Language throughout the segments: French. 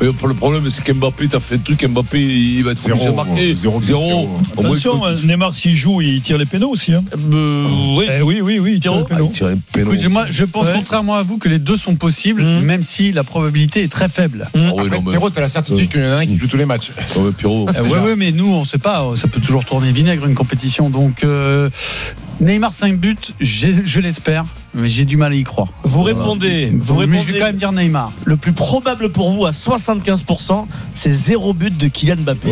Le problème, c'est qu'Mbappé, t'as fait un truc, Mbappé, il va être obligé de marquer. 0. Attention, Neymar, s'il joue, il tire les pénaux aussi. Hein. Oui, il tire les pénaux. Écoutez, moi, je pense contrairement à vous que les deux sont possibles, même si la probabilité est très faible. Pierrot, t'as la certitude qu'il y en a un qui joue tous les matchs. Pierrot. Oui, mais nous, on sait pas. Ça peut toujours tourner vinaigre une compétition. Donc, Neymar 5 buts, je l'espère, mais j'ai du mal à y croire. Vous répondez. Mais je vais quand même dire Neymar. Le plus probable pour vous à 75%, c'est 0 but de Kylian Mbappé.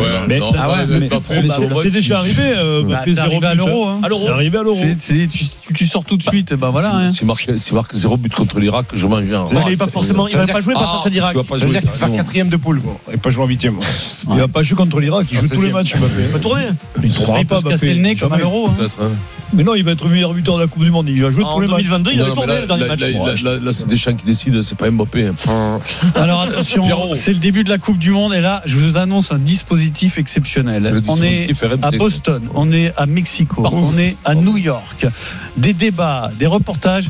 C'est déjà arrivé. C'est arrivé à l'Euro. C'est arrivé à l'Euro. Tu sors tout de suite. Voilà. S'il marque 0 but contre l'Irak, je mange un. Il va pas jouer face à l'Irak. Ça veut dire qu'il va faire 4ème de poule et pas jouer en 8ème. Il va pas jouer contre l'Irak. Il joue tous les matchs. Il va tourner. Il tournera pas. Se casser le nez comme à l'Euro. Mais non, il va être meilleur buteur de la Coupe du Monde. Il va jouer tous les matchs. En 2022, il a tourné le dernier match. Là, c'est Deschamps qui décide, c'est pas Mbappé. Alors attention, c'est le début de la Coupe du Monde et là, je vous annonce un dispositif exceptionnel. On est à Boston, on est à Mexico, on est à New York. Des débats, des reportages,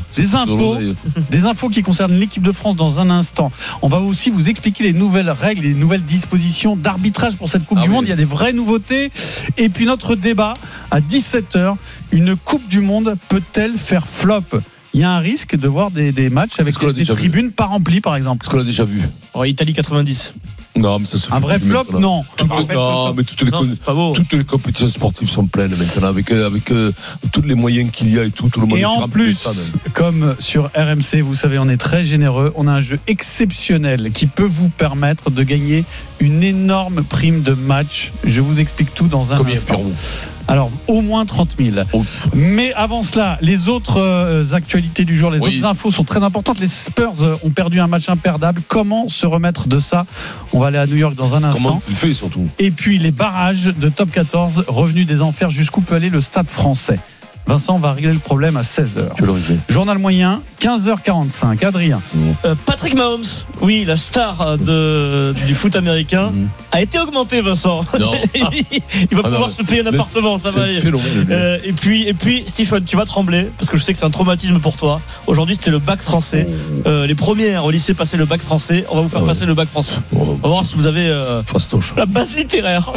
des infos qui concernent l'équipe de France dans un instant. On va aussi vous expliquer les nouvelles règles, les nouvelles dispositions d'arbitrage pour cette Coupe du Monde. Il y a des vraies nouveautés. Et puis notre débat à 17h. Une Coupe du Monde peut-elle faire flop ? Il y a un risque de voir des matchs avec des tribunes pas remplies, par exemple. Est-ce qu'on l'a déjà vu ? Italie 90. Non, mais ça se fait. Un vrai flop, non. Mais toutes les compétitions sportives sont pleines maintenant, avec tous les moyens qu'il y a et tout le monde. Et en plus, comme sur RMC, vous savez, on est très généreux. On a un jeu exceptionnel qui peut vous permettre de gagner une énorme prime de match. Je vous explique tout dans un instant. Alors, au moins 30 000. Mais avant cela, les autres actualités du jour, les autres infos sont très importantes. Les Spurs ont perdu un match imperdable. Comment se remettre de ça ? On va aller à New York dans un instant. Comment tu fais surtout ? Et puis les barrages de Top 14, revenus des enfers, jusqu'où peut aller le Stade Français ? Vincent va régler le problème à 16h. Journal moyen, 15h45. Adrien. Patrick Mahomes, oui, la star du foot américain, a été augmenté, Vincent. Non. Il va pouvoir se payer un appartement, ça va aller. Et puis, Stephen, tu vas trembler, parce que je sais que c'est un traumatisme pour toi. Aujourd'hui, c'était le bac français. Les premières au lycée passaient le bac français. On va vous faire passer le bac français. On va voir si vous avez la base littéraire.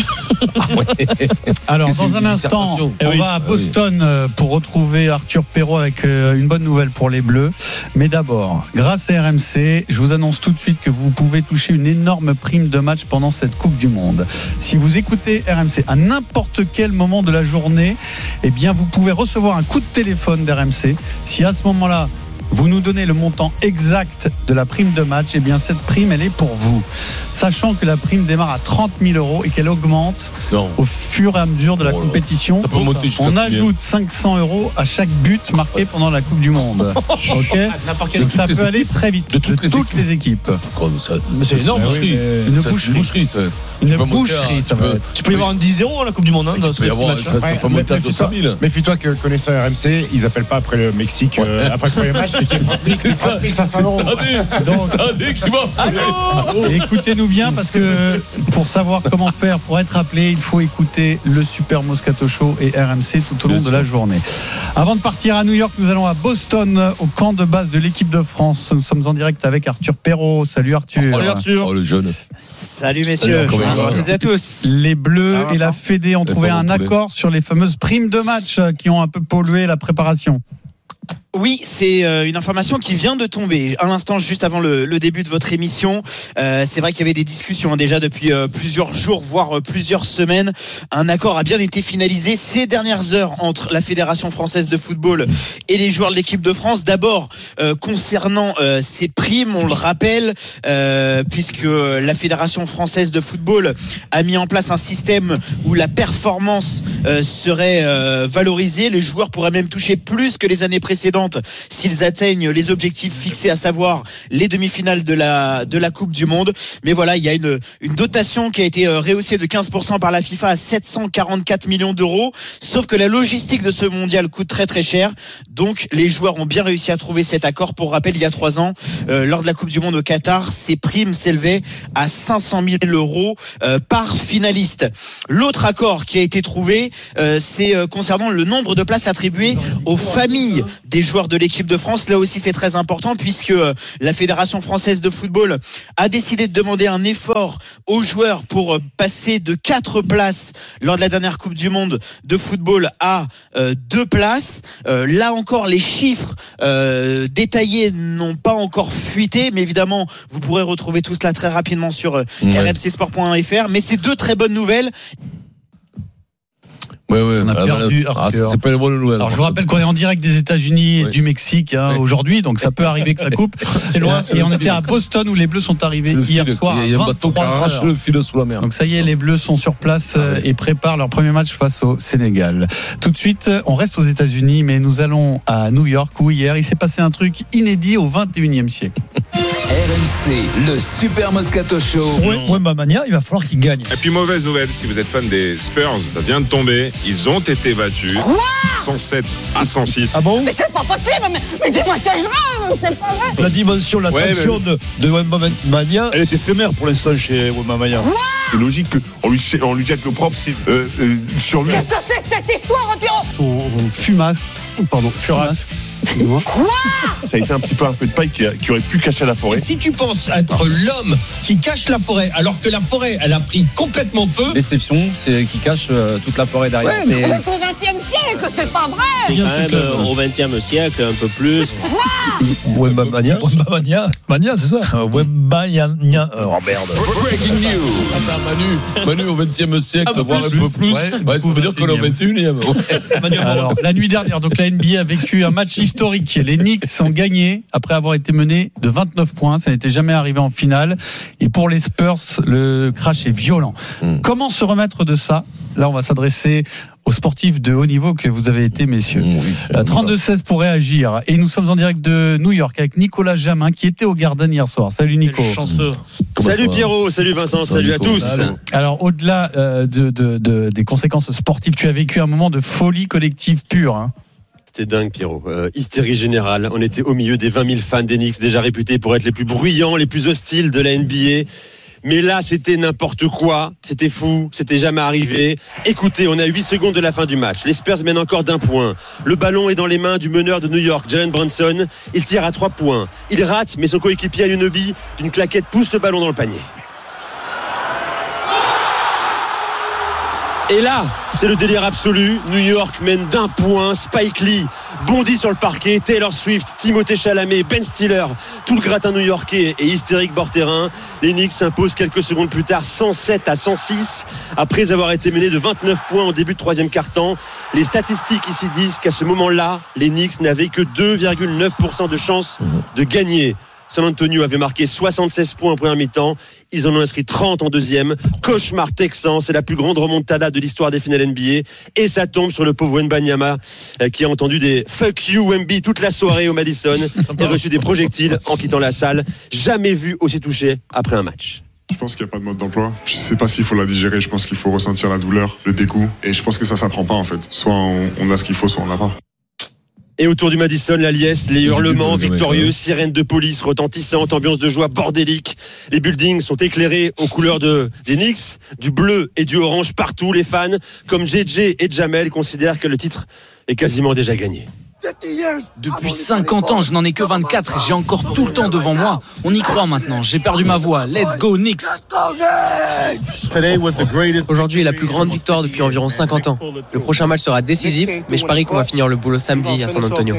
Alors, dans un instant, on va à Boston pour retrouver Arthur Perrault avec une bonne nouvelle pour les Bleus. Mais d'abord, grâce à RMC, je vous annonce tout de suite que vous pouvez toucher une énorme prime de match pendant cette Coupe du Monde. Si vous écoutez RMC à n'importe quel moment de la journée, eh bien vous pouvez recevoir un coup de téléphone d'RMC. Si à ce moment-là, vous nous donnez le montant exact de la prime de match, eh bien cette prime, elle est pour vous. Sachant que la prime démarre à 30 000 € et qu'elle augmente au fur et à mesure de la compétition. On ajoute 500 € à chaque but marqué pendant la Coupe du Monde. Ok ? Donc ça peut aller très vite. De toutes les équipes. C'est énorme. Une boucherie, ça va être. Tu peux y avoir un 10-0 à la Coupe du Monde. Ça peut monter à 200 000. Méfie-toi que connaissant RMC, ils appellent pas après le Mexique, après le premier match. C'est ça, c'est Sadé qui va. Écoutez-nous bien, parce que pour savoir comment faire pour être appelé, il faut écouter le Super Moscato Show et RMC tout au long de la journée. Avant de partir à New York, nous allons à Boston, au camp de base de l'équipe de France. Nous sommes en direct avec Arthur Perrault. Salut Arthur. Salut Arthur. Oh, le jeune. Salut messieurs. Bonjour à tous. Les Bleus et la Fédé ont trouvé un accord sur les fameuses primes de match qui ont un peu pollué la préparation. Oui, c'est une information qui vient de tomber à l'instant, juste avant le début de votre émission. C'est vrai qu'il y avait des discussions déjà depuis plusieurs jours, voire plusieurs semaines. Un accord a bien été finalisé ces dernières heures entre la Fédération française de football et les joueurs de l'équipe de France. D'abord, concernant ces primes, on le rappelle, puisque la Fédération française de football a mis en place un système où la performance serait valorisée. Les joueurs pourraient même toucher plus que les années précédentes s'ils atteignent les objectifs fixés, à savoir les demi-finales de la Coupe du Monde. Mais voilà, il y a une dotation qui a été rehaussée de 15% par la FIFA à 744 millions d'euros. Sauf que la logistique de ce mondial coûte très très cher. Donc les joueurs ont bien réussi à trouver cet accord. Pour rappel, il y a 3 ans, lors de la Coupe du Monde au Qatar, ces primes s'élevaient à 500 000 € par finaliste. L'autre accord qui a été trouvé, c'est concernant le nombre de places attribuées aux familles des joueurs joueurs de l'équipe de France. Là aussi, c'est très important puisque la Fédération française de football a décidé de demander un effort aux joueurs pour passer de 4 places lors de la dernière Coupe du Monde de football à 2 places. Là encore, les chiffres détaillés n'ont pas encore fuité, mais évidemment, vous pourrez retrouver tout cela très rapidement sur rmcsport.fr. Mais c'est 2 très bonnes nouvelles. Ouais. On a perdu Arthur. C'est pas une bonne nouvelle. Alors je vous rappelle qu'on est en direct des États-Unis et du Mexique aujourd'hui, donc ça peut arriver que ça coupe. C'est loin. Et on était à Boston où les Bleus sont arrivés hier soir. Il y a un bateau qui arrache le fil sous la mer. Donc ça y est, les Bleus sont sur place et préparent leur premier match face au Sénégal. Tout de suite, on reste aux États-Unis, mais nous allons à New York où hier il s'est passé un truc inédit au 21e siècle. RMC, le Super Moscato Show. Wembanyama, il va falloir qu'il gagne. Et puis mauvaise nouvelle, si vous êtes fan des Spurs, ça vient de tomber. Ils ont été battus. Quoi 107 à 106. Ah bon? Mais c'est pas possible, mais dis-moi quel jeu, c'est pas vrai. La dimension, la tension de Wembanyama, elle est éphémère pour l'instant chez Wembanyama. C'est logique qu'on lui jette le propre sur lui. Qu'est-ce que c'est que cette histoire, Pierrot? Son fumas. Quoi? Ça a été un petit peu un feu de paille qui aurait pu cacher la forêt. Si tu penses être l'homme qui cache la forêt, alors que la forêt, elle a pris complètement feu. Déception, c'est qui cache toute la forêt derrière. Ouais, mais... On est au 20e siècle, c'est pas vrai. Quand même, au 20e siècle, un peu plus. Wembanyama, c'est ça. Wembanyama. Oh merde. Breaking news. Manu au 20e siècle, voire un peu plus. Ça veut dire qu'on est au 21e. Alors, la nuit dernière, donc la NBA a vécu un match historique. Les Knicks ont gagné après avoir été menés de 29 points. Ça n'était jamais arrivé en finale. Et pour les Spurs, le crash est violent. Comment se remettre de ça? Là, on va s'adresser aux sportifs de haut niveau que vous avez été, messieurs. 32-16 pour réagir. Et nous sommes en direct de New York avec Nicolas Jamin qui était au Garden hier soir. Salut Nico. Chanceux. Salut Pierrot, salut Vincent, salut à tous. Alors, au-delà des conséquences sportives, tu as vécu un moment de folie collective pure. Hein. C'était dingue Pierrot, hystérie générale. On était au milieu des 20 000 fans des Knicks, déjà réputés pour être les plus bruyants, les plus hostiles de la NBA. Mais là, c'était n'importe quoi. C'était fou. C'était jamais arrivé. Écoutez, on a 8 secondes de la fin du match. Les Spurs mènent encore d'1 point. Le ballon est dans les mains du meneur de New York, Jalen Brunson. Il tire à 3 points. Il rate, mais son coéquipier Anunoby, d'une claquette, pousse le ballon dans le panier. Et là, c'est le délire absolu. New York mène d'1 point. Spike Lee bondit sur le parquet. Taylor Swift, Timothée Chalamet, Ben Stiller, tout le gratin new-yorkais et hystérique bord terrain. Les Knicks s'imposent quelques secondes plus tard 107 à 106 après avoir été menés de 29 points en début de 3e quart-temps. Les statistiques ici disent qu'à ce moment-là, les Knicks n'avaient que 2,9% de chance de gagner. San Antonio avait marqué 76 points en première mi-temps. Ils en ont inscrit 30 en deuxième. Cauchemar texan, c'est la plus grande remontada de l'histoire des finales NBA. Et ça tombe sur le pauvre Wembanyama qui a entendu des fuck you Wemby toute la soirée au Madison et reçu des projectiles en quittant la salle. Jamais vu aussi touché après un match. Je pense qu'il n'y a pas de mode d'emploi. Je ne sais pas s'il faut la digérer. Je pense qu'il faut ressentir la douleur, le dégoût. Et je pense que ça s'apprend pas en fait. Soit on a ce qu'il faut, soit on l'a pas. Et autour du Madison, la liesse, les hurlements victorieux, sirènes de police retentissantes, ambiance de joie bordélique. Les buildings sont éclairés aux couleurs des Knicks, du bleu et du orange partout. Les fans, comme JJ et Jamel, considèrent que le titre est quasiment déjà gagné. Depuis 50 ans, je n'en ai que 24. J'ai encore tout le temps devant moi. On y croit maintenant. J'ai perdu ma voix. Let's go Knicks. Aujourd'hui est la plus grande victoire depuis environ 50 ans. Le prochain match sera décisif, mais je parie qu'on va finir le boulot samedi à San Antonio.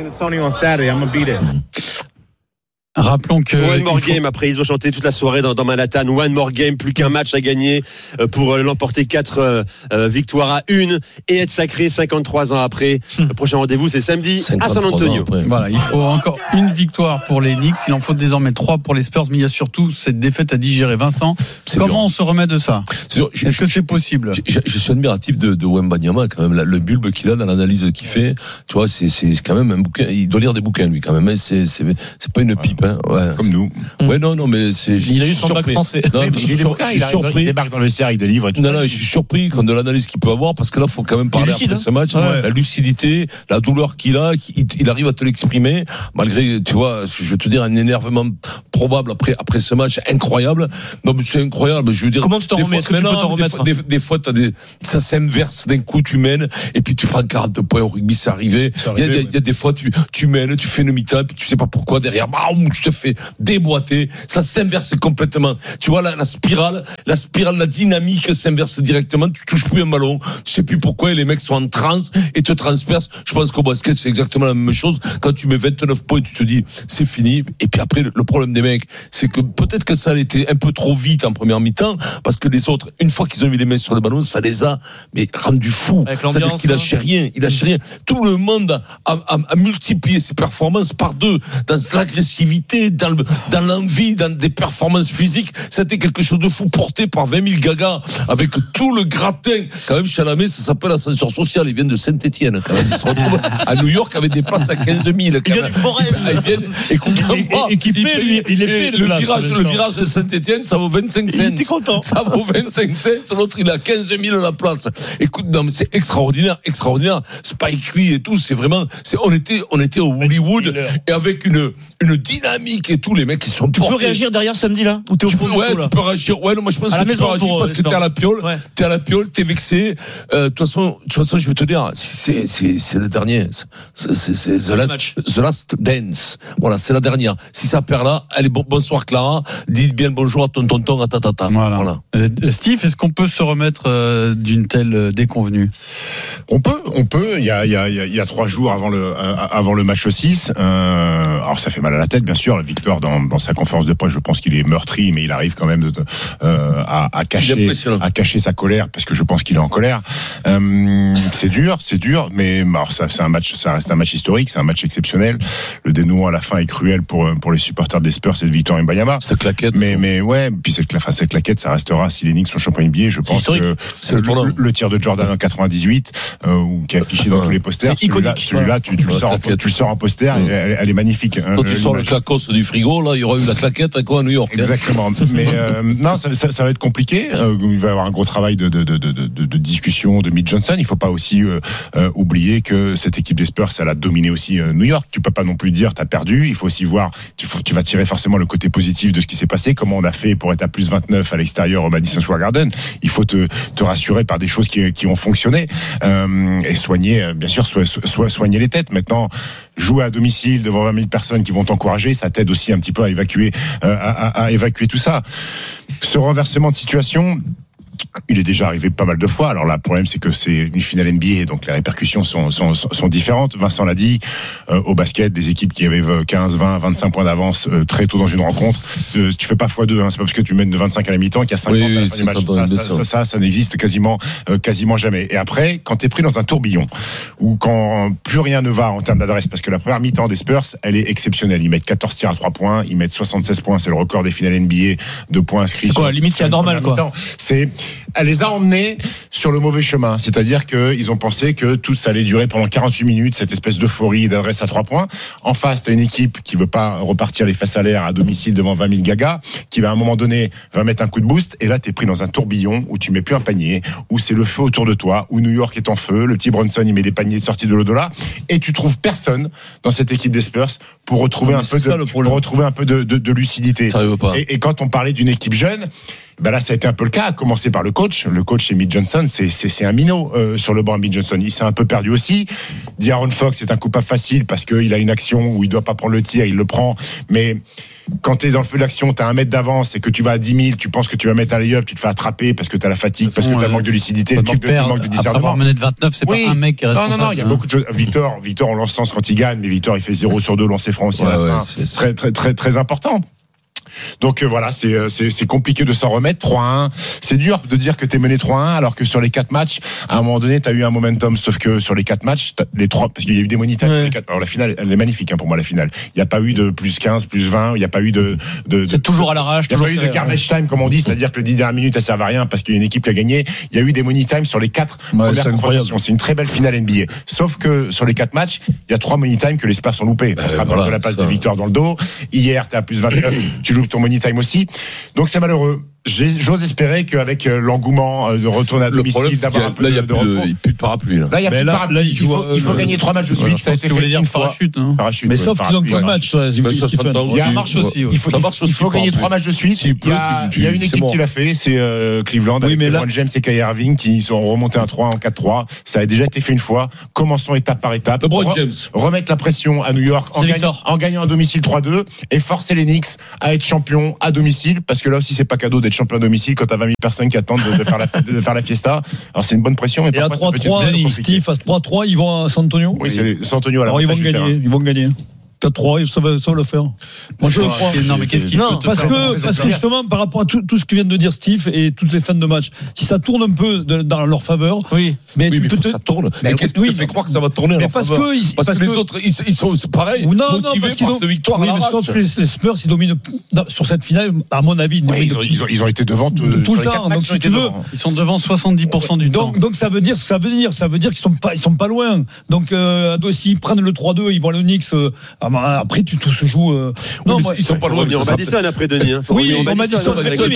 Rappelons que One more game, après ils ont chanté toute la soirée dans Manhattan. One more game, plus qu'un match à gagner pour l'emporter 4 victoires à 1 et être sacré 53 ans après. Le prochain rendez-vous c'est samedi à San Antonio. Voilà, il faut encore une victoire pour les Knicks, il en faut désormais 3 pour les Spurs, mais il y a surtout cette défaite à digérer. Vincent, comment on se remet de ça? Est-ce que c'est possible? Je suis admiratif de Wembanyama quand même, le bulbe qu'il a dans l'analyse qu'il fait. Tu vois, c'est quand même un bouquin, il doit lire des bouquins lui quand même, c'est pas une pipe. hein. Ouais. Comme nous. Ouais, non, mais il a eu son bac français. Non, mais je suis surpris. Il débarque dans le CR, il délivre. Non, je suis surpris de l'analyse qu'il peut avoir, parce que là, il faut quand même parler après ce match. Ouais. La lucidité, la douleur qu'il a, il arrive à te l'exprimer, malgré, tu vois, je veux te dire, un énervement probable après ce match, incroyable. Non, mais c'est incroyable, je veux dire. Comment tu t'en remets? Est-ce que tu peux t'en remettre? Des fois, ça s'inverse d'un coup, tu mènes, et puis tu prends 40 points au rugby, c'est arrivé. Il y a des fois, tu mènes, tu fais une mi-temps, puis tu sais pas pourquoi, derrière, tu te fais déboîter. Ça s'inverse complètement. Tu vois, la spirale, la dynamique s'inverse directement. Tu touches plus un ballon. Tu sais plus pourquoi, et les mecs sont en transe et te transpercent. Je pense qu'au basket, c'est exactement la même chose. Quand tu mets 29 points, tu te dis, c'est fini. Et puis après, le problème des mecs, c'est que peut-être que ça a été un peu trop vite en première mi-temps, parce que les autres, une fois qu'ils ont mis les mains sur le ballon, ça les a, mais rendus fous. C'est-à-dire qu'il lâchait rien. Tout le monde a multiplié ses performances par deux, dans l'agressivité, dans l'envie, dans des performances physiques. C'était quelque chose de fou, porté par 20 000 gagas, avec tout le gratin. Quand même, Chalamet, ça s'appelle ascenseur social. Ils viennent de Saint-Etienne, quand même. Ils se retrouvent à New York avec des places à 15 000. Ils viennent du Forez. Le virage de Saint-Etienne, ça vaut 25 cents. T'es content. Ça vaut 25 cents. L'autre, il a 15 000 la place. Écoute, non, mais c'est extraordinaire. Spike Lee et tout, c'est vraiment, on était au Hollywood, et avec une dynamique et tout, les mecs, ils sont portés. Tu peux réagir derrière samedi, là? Ou t'es au fond du saut, là? Tu peux réagir. Ouais, non, moi, je pense que tu peux réagir parce que t'es à la piole. Ouais. T'es à la piole, t'es vexé. De toute façon, je vais te dire, c'est le dernier. C'est The Last Dance. Voilà, c'est la dernière. Si ça perd là, allez, bonsoir Clara. Dites bien bonjour à ton tonton, à ta tata. Voilà. Steve, est-ce qu'on peut se remettre d'une telle déconvenue? On peut. Il y a 3 jours avant le match 6. Alors ça fait mal à la tête, bien sûr. Victor dans sa conférence de presse, je pense qu'il est meurtri, mais il arrive quand même à cacher sa colère, parce que je pense qu'il est en colère. C'est dur, mais alors ça reste un match historique, c'est un match exceptionnel. Le dénouement à la fin est cruel pour les supporters des Spurs et de Victor Wembanyama. Cette claquette. Mais ouais, puis cette claquette, ça restera si les Knicks sont champions NBA. Je pense que le tir de Jordan en 98, qui est affiché dans tous les posters, celui-là, tu le sors en poster, elle est magnifique. Quand tu sors le clacos du frigo, là, il y aura eu la claquette à New York. Exactement. Mais non, ça va être compliqué. Il va y avoir un gros travail de discussion de Mitch Johnson. Il faut pas aussi oublier que cette équipe des Spurs, elle a dominé aussi New York. Tu peux pas non plus dire t'as perdu. Il faut aussi voir. Tu vas tirer forcément le côté positif de ce qui s'est passé. Comment on a fait pour être à plus 29 à l'extérieur au Madison Square Garden. Il faut te rassurer par des choses qui ont fonctionné et soigner, bien sûr, soigner les têtes. Maintenant, jouer à domicile devant 20 000 personnes qui vont t'encourager, ça t'aide aussi un petit peu à évacuer tout ça. Ce renversement de situation, il est déjà arrivé pas mal de fois. Alors là, le problème, c'est que c'est une finale NBA, donc les répercussions sont différentes. Vincent l'a dit, au basket, des équipes qui avaient 15, 20, 25 points d'avance très tôt dans une rencontre, tu fais pas x2, hein. C'est pas parce que tu mènes de 25 à la mi-temps qu'il y a 50 à la fin du match. Ça n'existe quasiment jamais. Et après, quand t'es pris dans un tourbillon, ou quand plus rien ne va en termes d'adresse, parce que la première mi-temps des Spurs, elle est exceptionnelle. Ils mettent 14 tirs à 3 points, ils mettent 76 points, c'est le record des finales NBA de points inscrits. C'est quoi, limite c'est anormal, quoi. Elle les a emmenés sur le mauvais chemin. C'est-à-dire qu'ils ont pensé que tout ça allait durer pendant 48 minutes, cette espèce d'euphorie d'adresse à 3 points. En face, t'as une équipe qui veut pas repartir les fesses à l'air à domicile devant 20 000 gagas, qui va à un moment donné, va mettre un coup de boost, et là, t'es pris dans un tourbillon où tu mets plus un panier, où c'est le feu autour de toi, où New York est en feu, le petit Brunson, il met des paniers sortis de l'au-delà, et tu trouves personne dans cette équipe des Spurs pour retrouver un peu de lucidité. Ça arrive pas. Et quand on parlait d'une équipe jeune, ben là, ça a été un peu le cas, à commencer par le coach. Le coach, c'est Mitch Johnson, c'est un minot sur le banc. Mitch Johnson, il s'est un peu perdu aussi. D'Aaron Fox, c'est un coup pas facile parce qu'il a une action où il doit pas prendre le tir, il le prend. Mais quand t'es dans le feu de l'action, t'as 1 mètre d'avance et que tu vas à 10 000, tu penses que tu vas mettre un lay-up, tu te fais attraper parce que t'as la fatigue, parce que t'as le manque de lucidité, le manque de discernement. Après avoir mené de 29, c'est pas un mec qui est responsable. Non, il y a beaucoup de choses. Victor, on lance sens quand il gagne, mais Victor, il fait 0 sur 2 lancers francs aussi à la fin. C'est très, très, très, très important. Donc voilà, c'est compliqué de s'en remettre. 3-1, c'est dur de dire que t'es mené 3-1 alors que sur les 4 matchs, à un moment donné, t'as eu un momentum. Sauf que sur les 4 matchs, les 3, parce qu'il y a eu des money time sur les 4. Alors la finale, elle est magnifique pour moi, la finale. Il n'y a pas eu de plus 15, plus 20, il n'y a pas eu de c'est toujours à l'arrache. Il n'y a pas eu de garbage time, comme on dit, c'est-à-dire que les 10 dernières minutes, elles servent à rien parce qu'il y a une équipe qui a gagné. Il y a eu des money time sur les 4 premières confrontations. C'est une très belle finale NBA. Sauf que sur les 4 matchs, il y a 3 money time que les Spurs ont loupés. On se rappelle de la passe de Victor dans le dos. Hier, t'es à plus 29, tu loupes ton money time aussi. Donc c'est malheureux. J'ose espérer qu'avec l'engouement de retourner à domicile, d'avoir un peu de repos. Il n'y a plus de parapluie. Là, il y a plus de parapluie. Il faut gagner 3 matchs de suite. Ça a été fait une fois. Parachute. Mais sauf qu'ils ont qu'un match. Il y a un marche aussi. Il faut gagner 3 matchs de suite. Il y a une équipe qui l'a fait, c'est Cleveland avec LeBron James et Kyrie Irving qui sont remontés à 3 en 4-3. Ça a déjà été fait une fois. Commençons étape par étape. LeBron James. Remettre la pression à New York en gagnant à domicile 3-2 et forcer les Knicks à être champions à domicile parce que là aussi c'est pas cadeau d'être champion à domicile quand t'as 20 000 personnes qui attendent de faire la fiesta. Alors c'est une bonne pression. Mais et à 3-3, Steve, à 3-3, ils vont à San Antonio. Oui, c'est San Antonio. Alors ils vont gagner. 4-3, ça va le faire. Moi, je le crois. Non, mais qu'est-ce qu'il peut parce que justement, par rapport à tout ce que vient de dire Steve et toutes les fins de match, si ça tourne un peu dans leur faveur, mais ça tourne. Mais qu'est-ce qui te fait croire que ça va tourner en leur faveur ? Parce que les autres, ils sont pareil, motivés par cette victoire. Oui, mais sauf que les Spurs, ils dominent sur cette finale, à mon avis. Ils ont été devant tout le temps. Donc, si tu veux, ils sont devant 70% du temps. Donc, ça veut dire ce que ça veut dire. Ça veut dire qu'ils sont pas loin. Donc, s'ils prennent le 3-2, ils vont aller au Knicks. Après, tout se joue. Non, ils sont pas loin. On m'a dit ça après Denis. Oui, on m'a dit ça.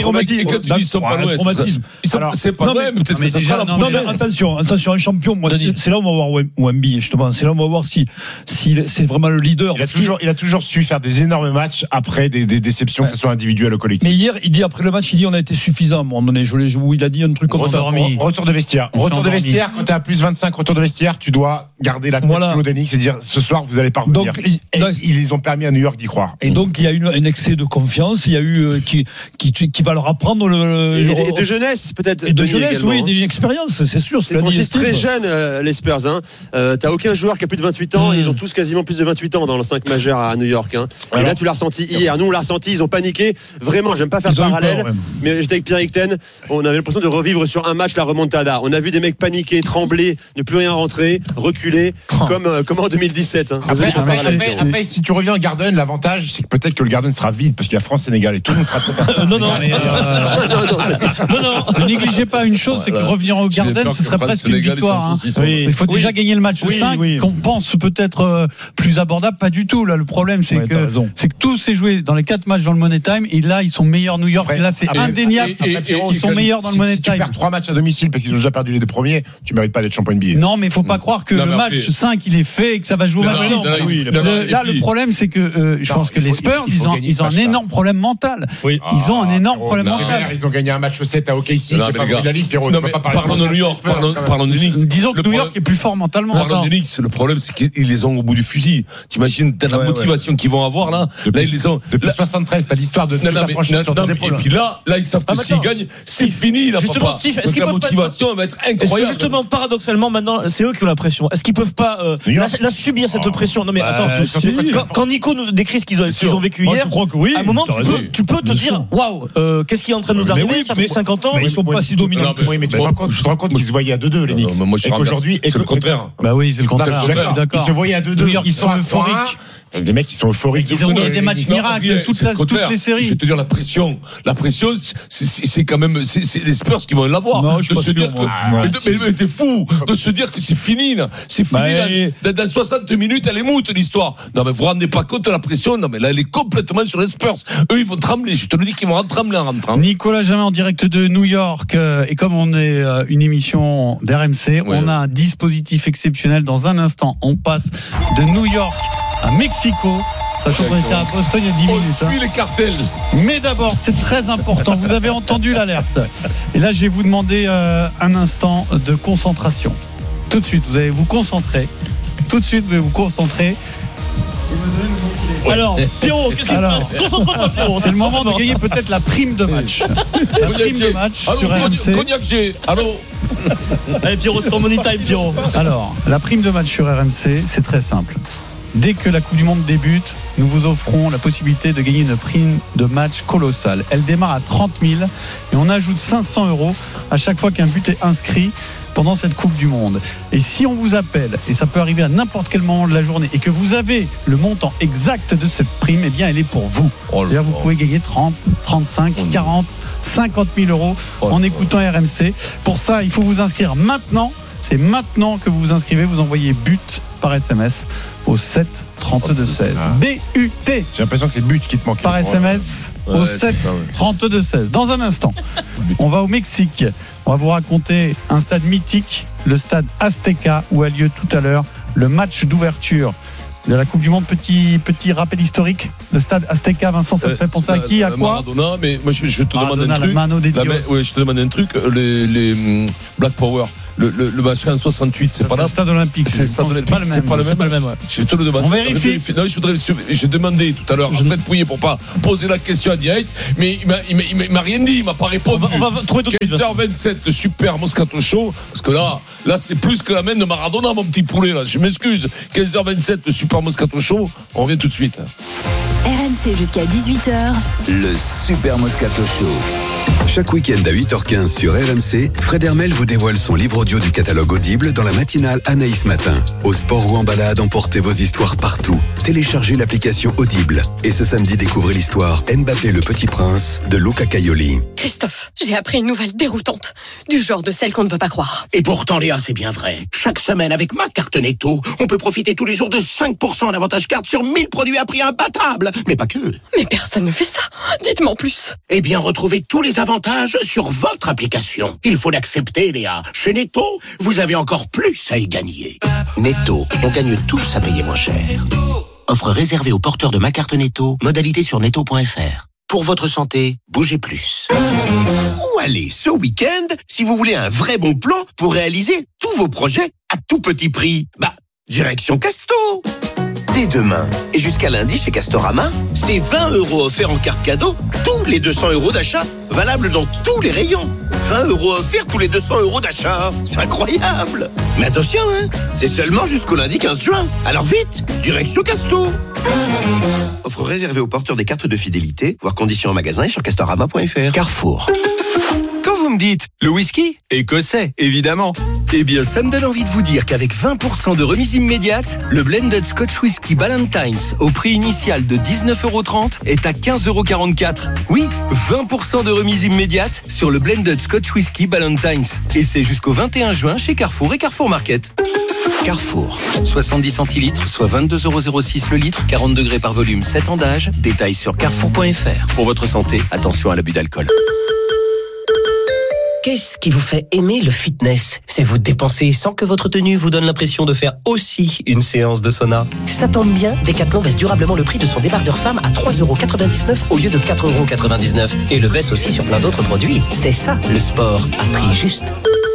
Ils sont pas loin. C'est pas vrai, mais peut-être que ça sera la prochaine. Non, mais attention, un champion. Moi, c'est là où on va voir Wemby, justement. C'est là où on va voir si c'est vraiment le leader. Il a toujours su faire des énormes matchs après des déceptions, que ce soit individuelles ou collectives. Mais hier, il dit après le match, on a été suffisant. À un moment donné, il a dit un truc comme ça. Retour de vestiaire. Retour de vestiaire. Quand t'es à plus 25, retour de vestiaire, tu dois garder la tête sous l'eau d'Enix et dire ce soir, vous allez pas revenir. Ils ont permis à New York d'y croire. Et donc il y a eu un excès de confiance, il y a eu qui va leur apprendre et de jeunesse peut-être. Et de jeunesse, oui, d'une expérience, c'est sûr. C'est franchise très jeune les Spurs. T'as aucun joueur qui a plus de 28 ans. Ils ont tous quasiment plus de 28 ans dans le 5 majeur à New York. Et là tu l'as ressenti hier. Nous on l'a ressenti. Ils ont paniqué. Vraiment, j'aime pas faire de parallèle, mais j'étais avec Pierre-Éric Ten. On avait l'impression de revivre sur un match la remontada. On a vu des mecs paniquer, trembler, ne plus rien rentrer, reculer, comme en 2017. Après, si tu reviens au Garden, l'avantage, c'est que peut-être que le Garden sera vide parce qu'il y a France-Sénégal et tout le monde sera trop. Non. Ne négligez pas une chose, c'est que revenir au Garden, ce serait presque une victoire. Il faut déjà gagner le match 5, qu'on pense peut-être plus abordable. Pas du tout. Là, le problème, c'est que tout s'est joué dans les 4 matchs dans le Money Time et là, ils sont meilleurs New York. Et là, c'est indéniable. Ils sont meilleurs dans le Money Time. Si tu perds 3 matchs à domicile parce qu'ils ont déjà perdu les 2 premiers, tu mérites pas d'être champion NBA. Non, mais il faut pas croire que le match 5, il est fait et que ça va jouer au match. Là, le problème, c'est que je pense que les Spurs, ils ont un énorme problème mental. Ils ont un énorme problème mental. Ils ont gagné un match au 7 à OKC. La Ligue, parlons de New York. Parlons de Knicks. Disons que New York est plus fort mentalement. Parlons de Knicks. Le problème, c'est qu'ils les ont au bout du fusil. T'imagines la motivation qu'ils vont avoir là. Là, ils les ont. Depuis 73, t'as l'histoire de la franchise sur tes épaules. Et puis là, ils savent que s'ils gagnent, c'est fini. Justement, Steve, est-ce que la motivation va être incroyable. Justement, paradoxalement, maintenant, c'est eux qui ont la pression. Est-ce qu'ils peuvent pas la subir cette pression? Non, mais attends. Quand Nico nous décrit ce qu'ils ont vécu hier, à un moment, tu peux te dire, waouh, qu'est-ce qui est en train de nous arriver? Ça fait 50 ans. Ils sont pas si dominants. Oui, mais tu te rends compte qu'ils se voyaient à 2-2, les Knicks. Et qu'aujourd'hui, c'est le contraire. Bah oui, c'est le contraire. Je suis d'accord. Ils se voyaient à 2-2. Ils sont euphoriques. Des mecs qui sont euphoriques. Ils ont gagné des matchs miracles, toutes les séries. Je vais te dire la pression, c'est quand même c'est les Spurs qui vont l'avoir. De se dire que mais t'es fou de se dire que c'est fini là. C'est fini là. Dans 60 minutes, elle est moute l'histoire. Non mais vous vous rendez pas compte de la pression. Non mais là elle est complètement sur les Spurs. Eux ils vont trembler. Je te le dis qu'ils vont trembler en rentrant. Nicolas Jamin en direct de New York et comme on est une émission d'RMC, on a un dispositif exceptionnel. Dans un instant, on passe de New York à Mexico. Sachant qu'on était à Boston il y a 10 minutes. On suit les cartels. Mais d'abord, c'est très important. Vous avez entendu l'alerte. Et là, je vais vous demander un instant de concentration. Tout de suite, vous allez vous concentrer. Tout de suite, vous allez vous concentrer. Alors, Pierrot, qu'est-ce qui se passe? Concentre-toi, Pierrot. C'est le moment de gagner peut-être la prime de match. La prime de match sur RMC. Cognac G. Allô. Allez, Pierrot, c'est ton money time, Pierrot. Alors, la prime de match sur RMC, c'est très simple. dès que la Coupe du Monde débute, nous vous offrons la possibilité de gagner une prime de match colossale. Elle démarre à 30 000 et on ajoute 500 € à chaque fois qu'un but est inscrit pendant cette Coupe du Monde. Et si on vous appelle, et ça peut arriver à n'importe quel moment de la journée, et que vous avez le montant exact de cette prime, eh bien elle est pour vous. C'est-à-dire vous pouvez gagner 30, 35, 40, 50 000 € en écoutant RMC. Pour ça, il faut vous inscrire maintenant. C'est maintenant que vous vous inscrivez. Vous envoyez but par SMS au 7 32 16. BUT. J'ai l'impression que c'est but qui te manque. Par SMS au 7 32 16. Dans un instant, on va au Mexique. On va vous raconter un stade mythique, le stade Azteca, où a lieu tout à l'heure le match d'ouverture de la Coupe du Monde. Petit rappel historique. Le stade Azteca, Vincent, ça te fait penser à qui, à quoi? Maradona, mais moi je te demande un truc. Je te demande un truc. Les Black Power. Le match en 68, c'est pas là. Le stade olympique. C'est pas le même. Ouais. Je te le demande. On vérifie. Non, j'ai demandé tout à l'heure. Je vais te pouiller pour pas poser la question en direct, mais il m'a rien dit. Il m'a pas répondu. On va trouver tout de suite. 15h27, le Super Moscato Show. Parce que là, c'est plus que la main de Maradona, mon petit poulet. Là, je m'excuse. 15h27, le Super Moscato Show. On revient tout de suite. RMC jusqu'à 18h. Le Super Moscato Show. Chaque week-end à 8h15 sur RMC, Fred Hermel vous dévoile son livre audio du catalogue Audible dans la matinale Anaïs Matin. Au sport ou en balade, emportez vos histoires partout. Téléchargez l'application Audible. Et ce samedi, découvrez l'histoire Mbappé le Petit Prince de Luca Caioli. Christophe, j'ai appris une nouvelle déroutante. Du genre de celle qu'on ne veut pas croire. Et pourtant, Léa, c'est bien vrai. Chaque semaine, avec ma carte Netto, on peut profiter tous les jours de 5% en avantage carte sur 1000 produits à prix imbattable. Mais pas que. Mais personne ne fait ça. Dites-moi en plus. Eh bien, retrouvez tous les avantages sur votre application. Il faut l'accepter, Léa. Chez Netto, vous avez encore plus à y gagner. Netto, on gagne tous à payer moins cher. Offre réservée aux porteurs de ma carte Netto. Modalité sur netto.fr. Pour votre santé, bougez plus. Où aller ce week-end si vous voulez un vrai bon plan pour réaliser tous vos projets à tout petit prix? Direction Casto. Dès demain et jusqu'à lundi chez Castorama, c'est 20 € offerts en carte cadeau tous les 200 € d'achat, valable dans tous les rayons. 20 € offerts tous les 200 € d'achat, c'est incroyable. Mais attention, c'est seulement jusqu'au lundi 15 juin. Alors vite, direction Casto. Offre réservée aux porteurs des cartes de fidélité, voir conditions en magasin et sur castorama.fr. Carrefour. Quand vous me dites le whisky, écossais, évidemment. Eh bien, ça me donne envie de vous dire qu'avec 20% de remise immédiate, le blended Scotch Whisky Ballantines, au prix initial de 19,30 € est à 15,44 €. Oui, 20% de remise immédiate sur le blended Scotch Whisky Ballantines. Et c'est jusqu'au 21 juin chez Carrefour et Carrefour Market. Carrefour, 70 centilitres, soit 22,06 € le litre, 40 degrés par volume, 7 ans d'âge. Détails sur carrefour.fr. Pour votre santé, attention à l'abus d'alcool. Qu'est-ce qui vous fait aimer le fitness? C'est vous dépenser sans que votre tenue vous donne l'impression de faire aussi une séance de sauna. Ça tombe bien, Decathlon baisse durablement le prix de son débardeur femme à 3,99 € au lieu de 4,99 € et le baisse aussi sur plein d'autres produits. C'est ça, le sport à prix juste.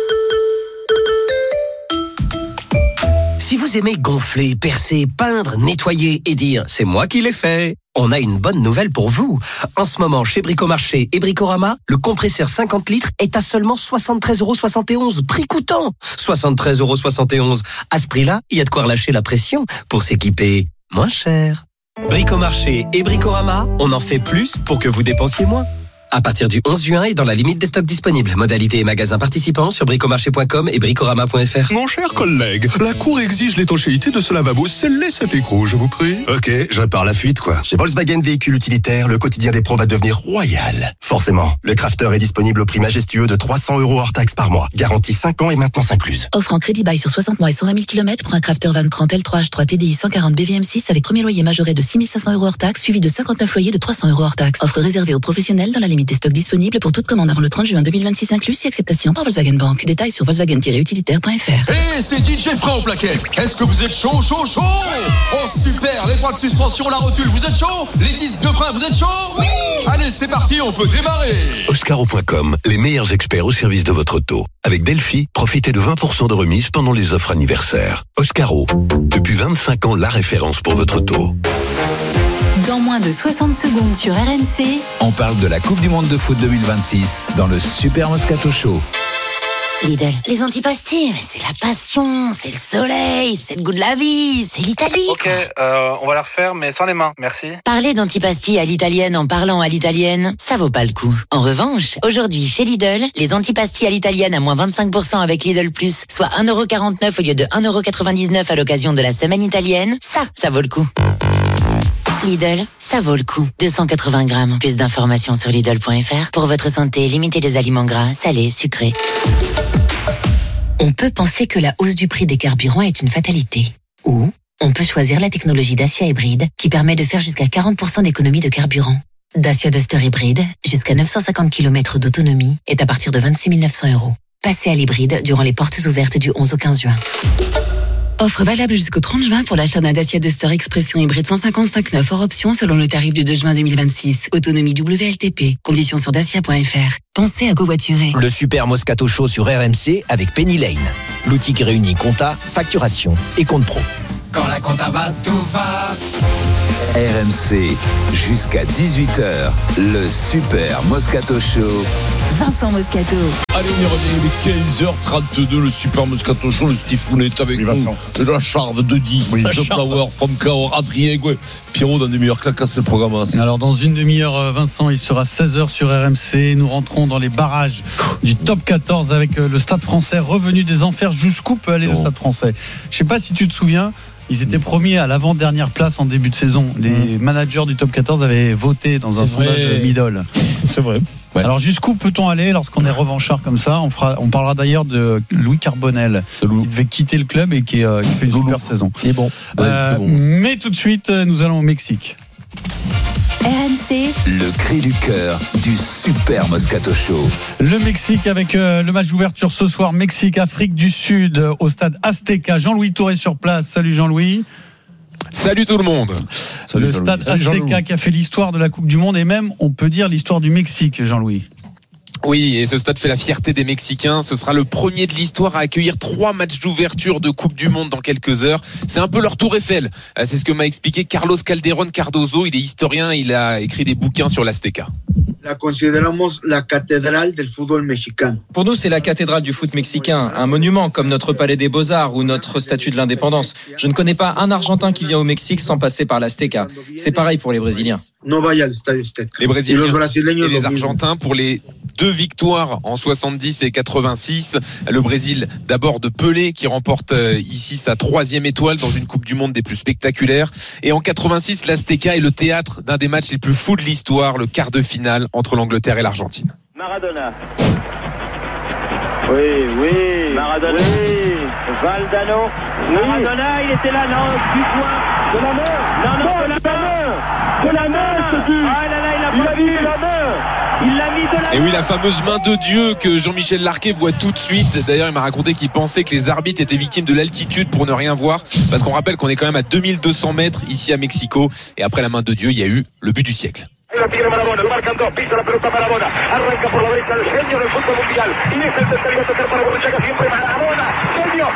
Si vous aimez gonfler, percer, peindre, nettoyer et dire « c'est moi qui l'ai fait », on a une bonne nouvelle pour vous. En ce moment, chez Bricomarché et Bricorama, le compresseur 50 litres est à seulement 73,71 €, prix coûtant. 73,71 €. À ce prix-là, il y a de quoi relâcher la pression pour s'équiper moins cher. Bricomarché et Bricorama, on en fait plus pour que vous dépensiez moins. À partir du 11 juin et dans la limite des stocks disponibles. Modalité et magasins participants sur bricomarché.com et bricorama.fr. Mon cher collègue, la Cour exige l'étanchéité de ce lavabo. Scellez cet écrou, je vous prie. Ok, je répare la fuite, quoi. Chez Volkswagen Véhicules Utilitaires, le quotidien des pros va devenir royal. Forcément, le Crafter est disponible au prix majestueux de 300 € hors taxe par mois. Garantie 5 ans et maintenance incluse. Offre en crédit bail sur 60 mois et 120 000 km pour un Crafter 2030 L3H3 TDI 140 BVM6 avec premier loyer majoré de 6 500 € hors taxe, suivi de 59 loyers de 300 € hors taxe. Offre réservée aux professionnels dans la limite des stocks disponibles pour toute commande avant le 30 juin 2026 inclus, si acceptation par Volkswagen Bank. Détails sur volkswagen-utilitaire.fr. Hey, c'est DJ Frein au plaquet. Est-ce que vous êtes chaud? Oh super, les bras de suspension, la rotule, vous êtes chaud? Les disques de frein, vous êtes chaud? Oui. Allez, c'est parti, on peut démarrer. Oscaro.com, les meilleurs experts au service de votre auto. Avec Delphi, profitez de 20% de remise pendant les offres anniversaires. Oscaro, depuis 25 ans, la référence pour votre auto. Dans moins de 60 secondes sur RMC, on parle de la Coupe du Monde de foot 2026 dans le Super Moscato Show. Lidl, les antipastilles, c'est la passion, c'est le soleil, c'est le goût de la vie, c'est l'Italie. Ok, on va la refaire, mais sans les mains, merci. Parler d'antipastilles à l'italienne en parlant à l'italienne, ça vaut pas le coup. En revanche, aujourd'hui chez Lidl, les antipastilles à l'italienne à moins 25% avec Lidl Plus, soit 1,49€ au lieu de 1,99€ à l'occasion de la semaine italienne, ça vaut le coup. Lidl, ça vaut le coup. 280 grammes. Plus d'informations sur Lidl.fr. Pour votre santé, limitez les aliments gras, salés, sucrés. On peut penser que la hausse du prix des carburants est une fatalité. Ou on peut choisir la technologie Dacia hybride qui permet de faire jusqu'à 40% d'économie de carburant. Dacia Duster hybride, jusqu'à 950 km d'autonomie, est à partir de 26 900€. Passez à l'hybride durant les portes ouvertes du 11 au 15 juin. Offre valable jusqu'au 30 juin pour l'achat d'un Dacia Duster Expression hybride 155/9 hors option selon le tarif du 2 juin 2026. Autonomie WLTP. Conditions sur dacia.fr. Pensez à covoiturer. Le Super Moscato Show sur RMC avec Penny Lane. L'outil qui réunit compta, facturation et compte pro. Quand la compta va, tout va. RMC, jusqu'à 18h, le Super Moscato Show. Vincent Moscato. Allez, on y revient, il est 15h32, le Super Moscato Show, le Stifounet avec nous, de la Charve, de Di, de Flower, From Cahors, Adrien, Pierrot dans des meilleurs claquas, c'est le programme. Alors dans une demi-heure, Vincent, il sera 16h sur RMC. Nous rentrons dans les barrages du top 14 avec le Stade Français revenu des enfers. Jusqu'où peut aller le Stade Français? Je sais pas si tu te souviens. Ils étaient premiers à l'avant-dernière place en début de saison. Les managers du top 14 avaient voté dans un sondage middle. C'est vrai. Ouais. Alors jusqu'où peut-on aller lorsqu'on est revanchard comme ça? On parlera d'ailleurs de Louis Carbonel, qui devait quitter le club et qui fait une super saison. Et bon. Mais tout de suite, nous allons au Mexique. RMC, le cri du cœur du Super Moscato Show. Le Mexique avec le match d'ouverture ce soir, Mexique-Afrique du Sud au stade Azteca. Jean-Louis Touré sur place. Salut Jean-Louis. Salut tout le monde. Le stade Azteca qui a fait l'histoire de la Coupe du Monde et même, on peut dire, l'histoire du Mexique, Jean-Louis. Oui, et ce stade fait la fierté des Mexicains. Ce sera le premier de l'histoire à accueillir 3 matchs d'ouverture de Coupe du Monde dans quelques heures. C'est un peu leur tour Eiffel. C'est ce que m'a expliqué Carlos Calderón Cardozo. Il est historien, il a écrit des bouquins sur l'Azteca. La consideramos la cathédrale del fútbol mexicano. Pour nous, c'est la cathédrale du foot mexicain, un monument comme notre palais des Beaux-Arts ou notre statue de l'indépendance. Je ne connais pas un Argentin qui vient au Mexique sans passer par l'Azteca. C'est pareil pour les Brésiliens. No vaya al estadio Azteca. Les Brésiliens et les Argentins pour les 2 victoires en 70 et 86. Le Brésil d'abord de Pelé qui remporte ici sa 3e étoile dans une Coupe du Monde des plus spectaculaires. Et en 86, l'Azteca est le théâtre d'un des matchs les plus fous de l'histoire, le quart de finale entre l'Angleterre et l'Argentine. Maradona. Oui. Maradona. Oui. Valdano. Oui. Maradona, il était là, non, du point. De la main. Non, de la main. De la main, ce but. Ah là là, il a pas vu la main. Il l'a mis de la main. Et oui, la fameuse main de Dieu que Jean-Michel Larquet voit tout de suite. D'ailleurs, il m'a raconté qu'il pensait que les arbitres étaient victimes de l'altitude pour ne rien voir. Parce qu'on rappelle qu'on est quand même à 2200 mètres ici à Mexico. Et après la main de Dieu, il y a eu le but du siècle. Lo tiene Maradona, lo marcan dos, pisa la pelota Maradona, arranca por la derecha el genio del fútbol mundial y deja el tercero a tocar para Borruchaga, siempre Maradona, genio,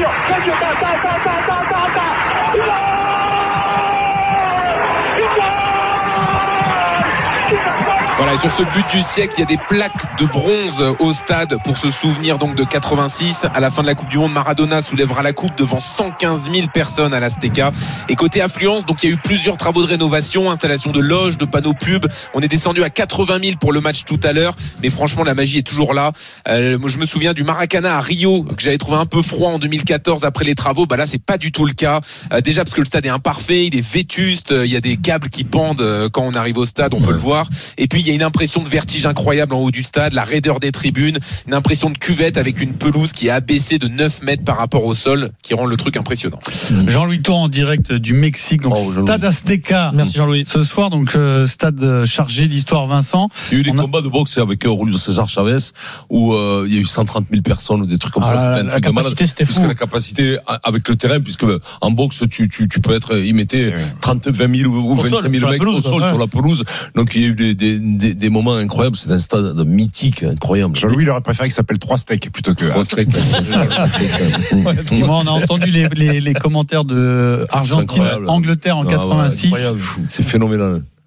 Voilà, et sur ce but du siècle, il y a des plaques de bronze au stade pour se souvenir donc de 86. À la fin de la Coupe du Monde, Maradona soulèvera la coupe devant 115 000 personnes à l'Azteca. Et côté affluence, donc il y a eu plusieurs travaux de rénovation, installation de loges, de panneaux pubs. On est descendu à 80 000 pour le match tout à l'heure, mais franchement la magie est toujours là. Moi, je me souviens du Maracana à Rio que j'avais trouvé un peu froid en 2014 après les travaux. Bah là, c'est pas du tout le cas. Déjà parce que le stade est imparfait, il est vétuste, il y a des câbles qui pendent quand on arrive au stade, on peut le voir. Et puis il y a une impression de vertige incroyable en haut du stade, la raideur des tribunes, une impression de cuvette avec une pelouse qui est abaissée de 9 mètres par rapport au sol, qui rend le truc impressionnant. Jean-Louis Tour en direct du Mexique, donc stade Azteca. Merci Jean-Louis. Ce soir, donc stade chargé d'histoire Vincent. Il y a eu des combats de boxe avec Julio César Chavez où il y a eu 130 000 personnes ou des trucs comme ça. C'était un truc de malade. C'était fou. Parce que la capacité avec le terrain, puisque en boxe tu peux être, il mettait 20 000 ou 25 000 mecs au sol sur la pelouse. Donc il y a eu des moments incroyables. C'est un stade mythique, incroyable. Jean-Louis, il aurait préféré qu'il s'appelle 3 steaks plutôt que 3 steaks. On a entendu les commentaires de Argentine, Angleterre en 86. C'est phénoménal.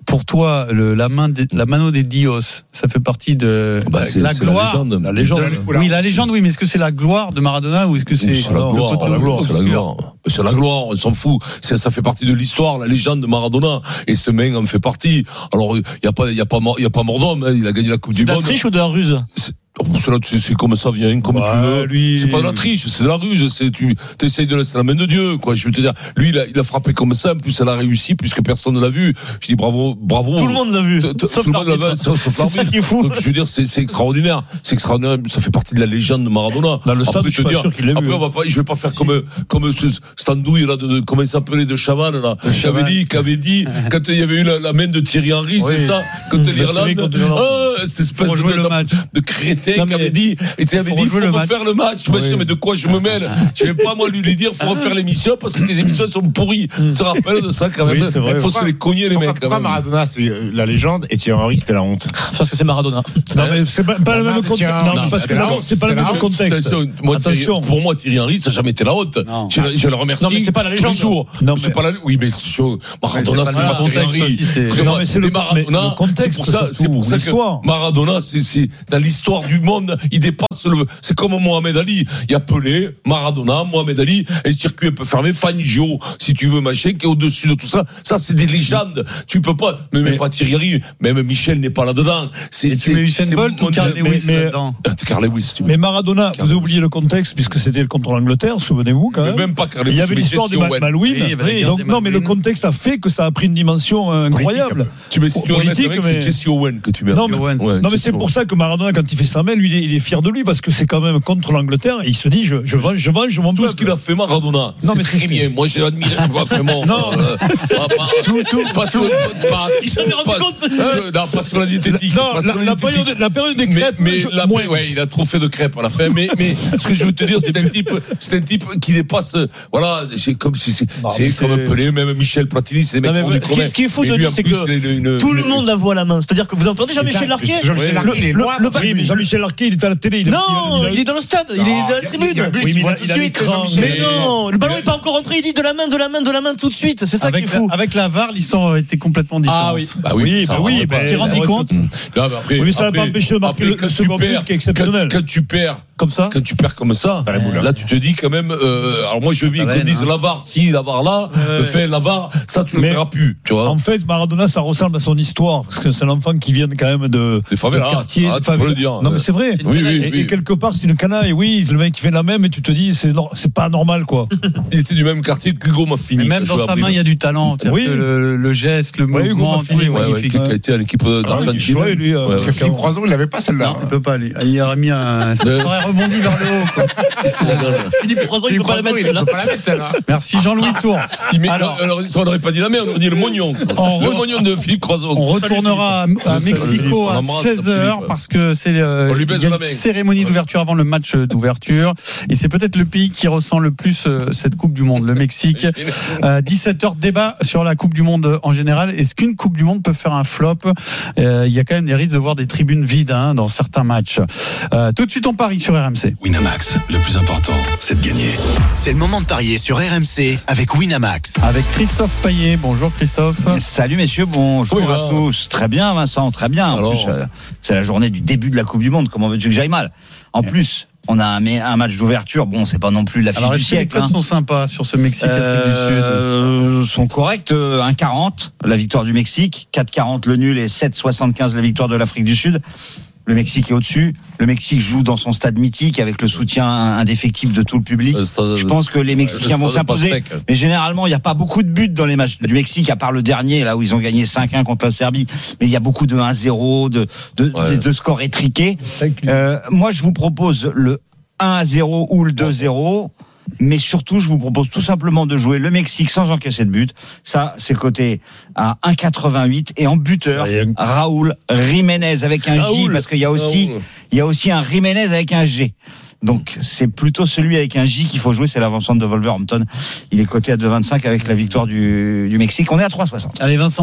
pour toi, la mano des Dios, ça fait partie de la gloire. La légende. Oui, la légende, oui, mais est-ce que c'est la gloire de Maradona ou est-ce que c'est la gloire? C'est la gloire, on s'en fout. Ça fait partie de l'histoire, la légende de Maradona. Et ce mec en fait partie. Alors, il y a pas mort d'homme, hein. Il a gagné la Coupe du Monde. C'est de la triche ou de la ruse? C'est comme ça vient, comme tu veux. C'est pas de la triche, c'est de la ruse. Tu essayes de laisser la main de Dieu, quoi. Je veux te dire, lui, il a frappé comme ça. En plus, elle a réussi, puisque personne ne l'a vu. Je dis bravo. Tout le monde l'a vu. Tout le monde l'a vu, sauf l'arbitre. Donc, je veux dire, c'est extraordinaire. C'est extraordinaire. Ça fait partie de la légende de Maradona. Dans le stade, je suis pas sûr qu'il l'ait vu. Après, je vais pas faire comme ce standouille, là, comment il s'appelait, de Chavannes, là. Qu'avait dit, quand il y avait eu la main de Thierry Henry, c'est ça? Quand l'Irlande, cette espèce de crétin qui avait dit, il faut refaire le match. Mais de quoi je me mêle? Je vais pas, moi, lui dire, faut refaire l'émission parce que tes émissions sont pourries. Tu te rappelles de ça, quand même? Il faut se les cogner, les mecs. Pourquoi Maradona, c'est la légende et Thierry Henry, c'était la honte? Parce que c'est Maradona. Non, mais c'est pas le même contexte. Non, parce que c'est pas le même contexte. Attention. Pour moi, Thierry Henry, ça n'a jamais été la honte. Je le remercie. Non, mais c'est pas la légende. Toujours. C'est pas la, oui, mais Maradona, c'est pas Thierry Henry. Non, mais c'est le contexte. C'est pour ça que Maradona, c'est dans l'histoire du monde, il dépasse c'est comme Mohamed Ali. Il y a Pelé, Maradona, Mohamed Ali, et le circuit un peu fermé, Fangio, si tu veux, machin, qui est au-dessus de tout ça. Ça, c'est des légendes. Tu peux pas, même pas Thierry Henry, même Michel n'est pas là-dedans. Tu mets Usain Bolt ou Carl Lewis là-dedans? Carl Lewis, mais Maradona, vous avez oublié le contexte, puisque c'était contre l'Angleterre, souvenez-vous, quand même. Même pas Carl Lewis. Il y avait l'histoire du Malouine. Donc, non, mais le contexte a fait que ça a pris une dimension incroyable. Tu mets, si tu politique, mais c'est Jesse Owen que tu mets. Non, mais c'est pour ça que Maradona, quand il fait sa main, lui, il est fier de lui, parce que c'est quand même contre l'Angleterre, et il se dit, je venge mon peuple. Tout ce qu'il a fait, Maradona. Non, mais c'est très bien. Moi, j'ai admiré, vraiment. Non. Pas sur il s'en est rendu compte. Non, pas sur la diététique. Non, la période des crêpes. Mais il a trop fait de crêpes à la fin. Mais ce que je veux te dire, c'est un type qui dépasse, voilà, c'est comme Pelé, même Michel Platini, c'est des mecs pour lui crever. Ce qui est fou de dire, c'est que tout le monde la voit à la main. C'est-à-dire que vous entendez Jean-Michel Larquet? Jean-Michel Larquet, il est à la télé. Non, il est dans le stade, il est dans la tribune. Mais non, le ballon n'est pas encore rentré, il dit de la main tout de suite. C'est ça qui est fou. Avec la VAR, l'histoire aurait été complètement différente. Ah oui. Bah oui. Tu t'es rendu compte? Oui, ça n'a pas empêché de marquer le second but qui est exceptionnel. Quand tu perds comme ça, là tu te dis quand même. Alors moi je veux bien qu'on dise la VAR, si la VAR là, la VAR, ça tu ne le verras plus. Tu vois. En fait, Maradona, ça ressemble à son histoire parce que c'est l'enfant qui vient quand même de quartier. Tu peux le dire. Non mais c'est vrai. Et quelque part c'est une canaille. Oui, le mec qui fait la même et tu te dis c'est pas normal quoi. Il était du même quartier que Hugo Maffini. Même dans sa main il y a du talent. Oui. Le geste, le mouvement, tout est magnifique. Qui a été à l'équipe d'Argentine. Parce que Philippe Croison il l'avait pas celle-là. Il peut pas aller. Il aurait mis un. Rebondi vers le haut, quoi. Philippe Croison, il peut pas la mettre celle-là. Merci Jean-Louis Tour. Alors, ça on n'aurait pas dit la merde, on aurait dit le mognon. Le mognon de Philippe Croison. On retournera à Mexico à 16h parce que c'est une cérémonie d'ouverture avant le match d'ouverture. Et c'est peut-être le pays qui ressent le plus cette Coupe du Monde, le Mexique. 17h, débat sur la Coupe du Monde en général. Est-ce qu'une Coupe du Monde peut faire un flop? Il y a quand même des risques de voir des tribunes vides dans certains matchs. Tout de suite, on parie sur RMC. Winamax, le plus important, c'est de gagner. C'est le moment de parier sur RMC avec Winamax. Avec Christophe Payet. Bonjour Christophe. Salut messieurs, bonjour à tous. Très bien Vincent, très bien. En plus, c'est la journée du début de la Coupe du Monde. Comment veux-tu que j'aille mal? En plus, on a un match d'ouverture. Bon, c'est pas non plus l'affiche du siècle. Les codes sont sympas sur ce Mexique-Afrique du Sud. Sont corrects. 1,40 la victoire du Mexique, 4,40 le nul et 7,75 la victoire de l'Afrique du Sud. Le Mexique est au-dessus. Le Mexique joue dans son stade mythique avec le soutien indéfectible de tout le public. Je pense que les Mexicains vont s'imposer. Mais généralement, il n'y a pas beaucoup de buts dans les matchs du Mexique, à part le dernier, là où ils ont gagné 5-1 contre la Serbie. Mais il y a beaucoup de 1-0, de scores étriqués. Moi, je vous propose le 1-0 ou le 2-0. Mais surtout, je vous propose tout simplement de jouer le Mexique sans encaisser de but. Ça, c'est coté à 1,88 et en buteur, Raúl Jiménez avec un J, parce qu'il y a aussi un Jiménez avec un G. Donc, c'est plutôt celui avec un J qu'il faut jouer, c'est l'avant-centre de Wolverhampton. Il est coté à 2,25 avec la victoire du Mexique. On est à 3,60. Allez, Vincent.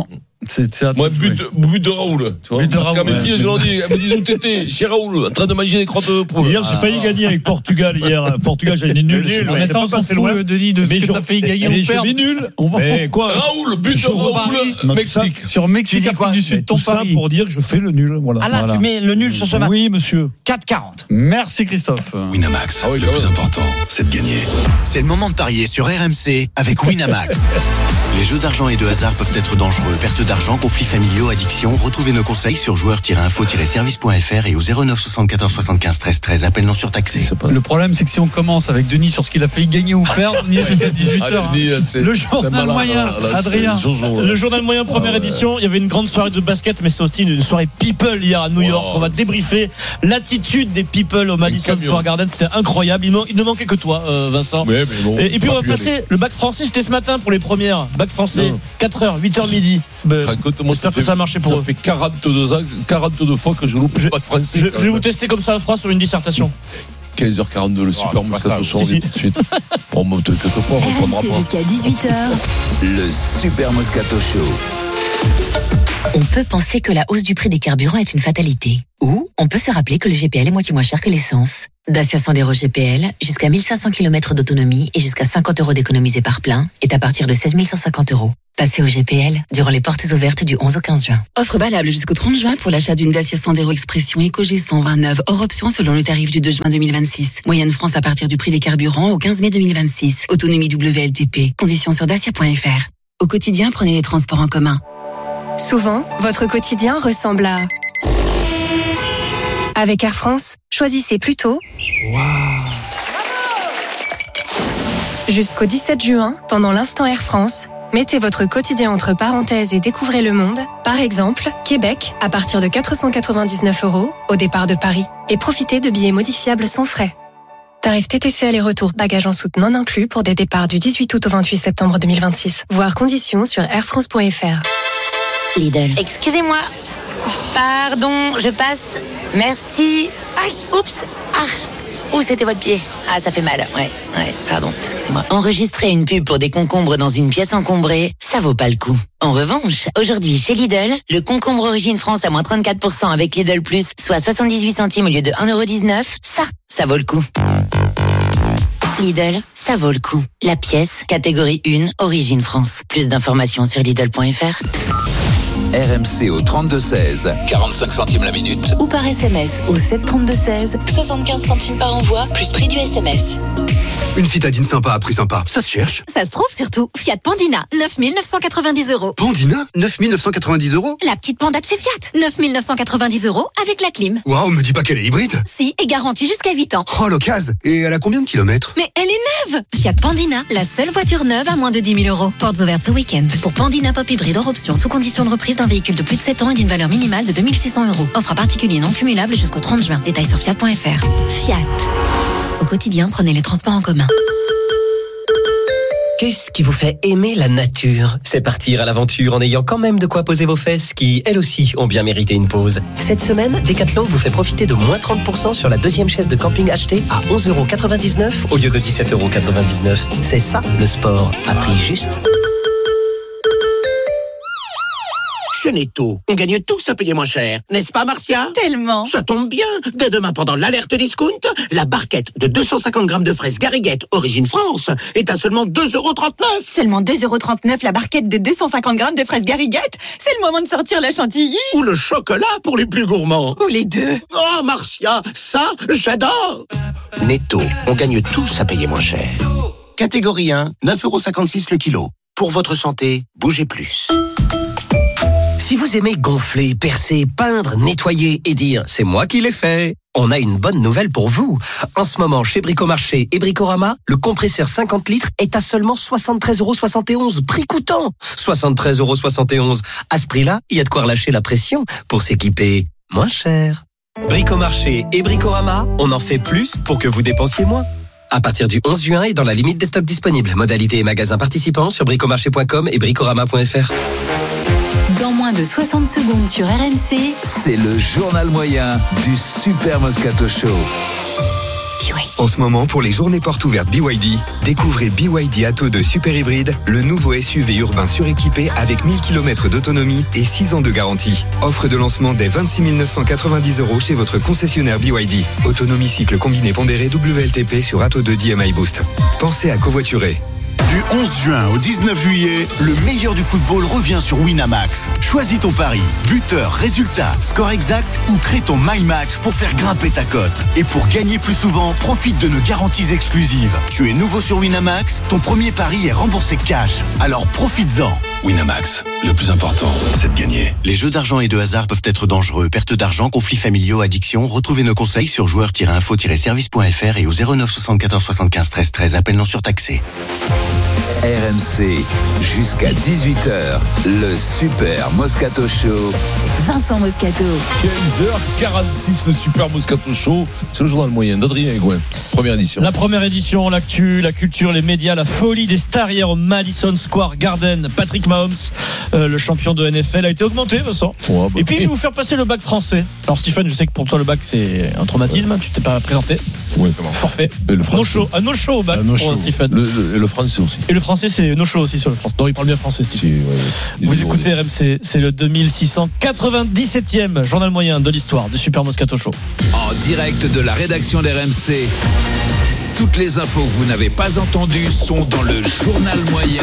Moi, but de Raoul. Tu vois, but de Raoul. Quand mes filles, je leur dis, elles me disent où t'étais? Chez Raoul, en train de manger des crottes de poule. Hier, j'ai failli gagner avec Portugal. Portugal, j'ai été nul. Mais ça, on s'en fout, Denis, de ce que t'as failli gagner ou perdre. J'ai nul. Mais quoi? Raoul, but de Raoul, Mexique. Sur Mexique, Afrique du Sud, ton pari. Pour dire que je fais le nul. Voilà. Ah là, tu mets le nul sur ce match? Oui, monsieur. 4,40. Merci, Christophe. Winamax, le plus important, c'est de gagner. C'est le moment de parier sur RMC avec Winamax. Les jeux d'argent et de hasard peuvent être dangereux. Perte d'argent, conflits familiaux, addiction. Retrouvez nos conseils sur joueurs-info-service.fr et au 09 74 75 13 13. Appel non surtaxé. Le problème, c'est que si on commence avec Denis sur ce qu'il a failli gagner ou perdre, on y est jusqu'à 18h. Le journal moyen, Adrien. Le journal moyen, première édition. Il y avait une grande soirée de basket, mais c'est aussi une soirée people hier à New York. On va débriefer l'attitude des people au Madison Square Garden. C'était incroyable. Il ne manquait que toi, Vincent. Ouais, bon, et puis on va passer le bac français. C'était ce matin pour les premières. Bac français, 4h, 8h midi. J'espère que ça a marché pour eux. Ça fait 42 fois que je loupe le bac français. Je vais vous tester comme ça, sur une dissertation. 15h42, le Super Moscato Show, tout de suite. Bon, ne t'inquiète pas, on répondra pas. Jusqu'à 18h. Le Super Moscato Show. On peut penser que la hausse du prix des carburants est une fatalité. Ou on peut se rappeler que le GPL est moitié moins cher que l'essence. Dacia Sandero GPL, jusqu'à 1500 km d'autonomie et jusqu'à 50 € d'économisés par plein, est à partir de 16 150 €. Passez au GPL durant les portes ouvertes du 11 au 15 juin. Offre valable jusqu'au 30 juin pour l'achat d'une Dacia Sandero Expression EcoG 129 hors option selon le tarif du 2 juin 2026. Moyenne France à partir du prix des carburants au 15 mai 2026. Autonomie WLTP. Conditions sur dacia.fr. Au quotidien, prenez les transports en commun. Souvent, votre quotidien ressemble à... Avec Air France, choisissez plutôt... Jusqu'au 17 juin, pendant l'instant Air France, mettez votre quotidien entre parenthèses et découvrez le monde. Par exemple, Québec, à partir de 499 € au départ de Paris. Et profitez de billets modifiables sans frais. Tarif TTC aller-retour, bagages en soute non inclus pour des départs du 18 août au 28 septembre 2026. Voir conditions sur airfrance.fr. Lidl. Excusez-moi. Pardon, je passe. Merci. Aïe, oups. Où c'était votre pied? Ah, ça fait mal. Ouais, pardon, excusez-moi. Enregistrer une pub pour des concombres dans une pièce encombrée, ça vaut pas le coup. En revanche, aujourd'hui chez Lidl, le concombre Origine France à moins 34% avec Lidl Plus, soit 78 centimes au lieu de 1,19 €, ça vaut le coup. Lidl, ça vaut le coup. La pièce, catégorie 1, Origine France. Plus d'informations sur Lidl.fr. RMC au 32-16, 45 centimes la minute. Ou par SMS au 732-16, 75 centimes par envoi, plus prix du SMS. Une citadine sympa à prix sympa, ça se cherche. Ça se trouve surtout. Fiat Pandina, 9 990 €. Pandina, 9 990 €. La petite panda de chez Fiat, 9 990 € avec la clim. Waouh, me dis pas qu'elle est hybride. Si, et garantie jusqu'à 8 ans. Oh, l'occasion. Et elle a combien de kilomètres? Mais elle est neuve. Fiat Pandina, la seule voiture neuve à moins de 10 000 €. Portes ouvertes ce week-end. Pour Pandina Pop Hybride hors option, sous condition de reprise d'un véhicule de plus de 7 ans et d'une valeur minimale de 2 600 €. Offre à particulier non cumulable jusqu'au 30 juin. Détails sur Fiat.fr. Fiat. Au quotidien, prenez les transports en commun. Qu'est-ce qui vous fait aimer la nature? C'est partir à l'aventure en ayant quand même de quoi poser vos fesses qui, elles aussi, ont bien mérité une pause. Cette semaine, Decathlon vous fait profiter de moins 30% sur la deuxième chaise de camping achetée à 11,99 € au lieu de 17,99 €. C'est ça, le sport, à prix juste. Chez Netto, on gagne tous à payer moins cher. N'est-ce pas, Marcia? Tellement. Ça tombe bien. Dès demain, pendant l'alerte discount, la barquette de 250 grammes de fraises Garriguette, Origine France, est à seulement 2,39 €. Seulement 2,39 € la barquette de 250 grammes de fraises Garriguette. C'est le moment de sortir la chantilly. Ou le chocolat pour les plus gourmands. Ou les deux. Oh, Marcia, ça, j'adore. Netto, on gagne tous à payer moins cher. Catégorie 1, 9,56 € le kilo. Pour votre santé, bougez plus. Si vous aimez gonfler, percer, peindre, nettoyer et dire « c'est moi qui l'ai fait », on a une bonne nouvelle pour vous. En ce moment, chez Bricomarché et Bricorama, le compresseur 50 litres est à seulement 73,71 €, prix coûtant. 73,71 €. À ce prix-là, il y a de quoi relâcher la pression pour s'équiper moins cher. Bricomarché et Bricorama, on en fait plus pour que vous dépensiez moins. À partir du 11 juin et dans la limite des stocks disponibles. Modalités et magasins participants sur bricomarché.com et bricorama.fr. Dans moins de 60 secondes sur RMC, c'est le journal moyen du Super Moscato Show. Puis En ce moment, pour les journées portes ouvertes BYD, découvrez BYD Atto 2 Super Hybride, le nouveau SUV urbain suréquipé avec 1000 km d'autonomie et 6 ans de garantie. Offre de lancement dès 26 990 € chez votre concessionnaire BYD. Autonomie cycle combiné pondéré WLTP sur Atto 2 DMI Boost. Pensez à covoiturer. Du 11 juin au 19 juillet, le meilleur du football revient sur Winamax. Choisis ton pari, buteur, résultat, score exact ou crée ton My Match pour faire grimper ta cote. Et pour gagner plus souvent, profite de nos garanties exclusives. Tu es nouveau sur Winamax, ton premier pari est remboursé cash. Alors profites-en. Winamax, le plus important, c'est de gagner. Les jeux d'argent et de hasard peuvent être dangereux. Perte d'argent, conflits familiaux, addiction. Retrouvez nos conseils sur joueurs-info-service.fr et au 09 74 75 13 13. Appel non surtaxé. RMC, jusqu'à 18h, le Super Moscato Show. Vincent Moscato. 15h46, le Super Moscato Show. C'est le journal moyen d'Adrien Egouin. Première édition. La première édition, l'actu, la culture, les médias, la folie des stars hier au Madison Square Garden. Patrick Mahomes, le champion de NFL, a été augmenté, Vincent. Ouais, bah, et puis, je vais vous faire passer le bac français. Alors, Stephen, je sais que pour toi, le bac, c'est un traumatisme. Tu t'es pas présenté. Oui, comment ? Forfait. Le français. No show au bac pour Stephen. Le français aussi. Et le français, c'est no show aussi sur le français. Non, il parle bien français, Stephen. Vous écoutez RMC, c'est le 2697e journal moyen de l'histoire du Super Moscato Show. En direct de la rédaction d'RMC. Toutes les infos que vous n'avez pas entendues sont dans le journal moyen.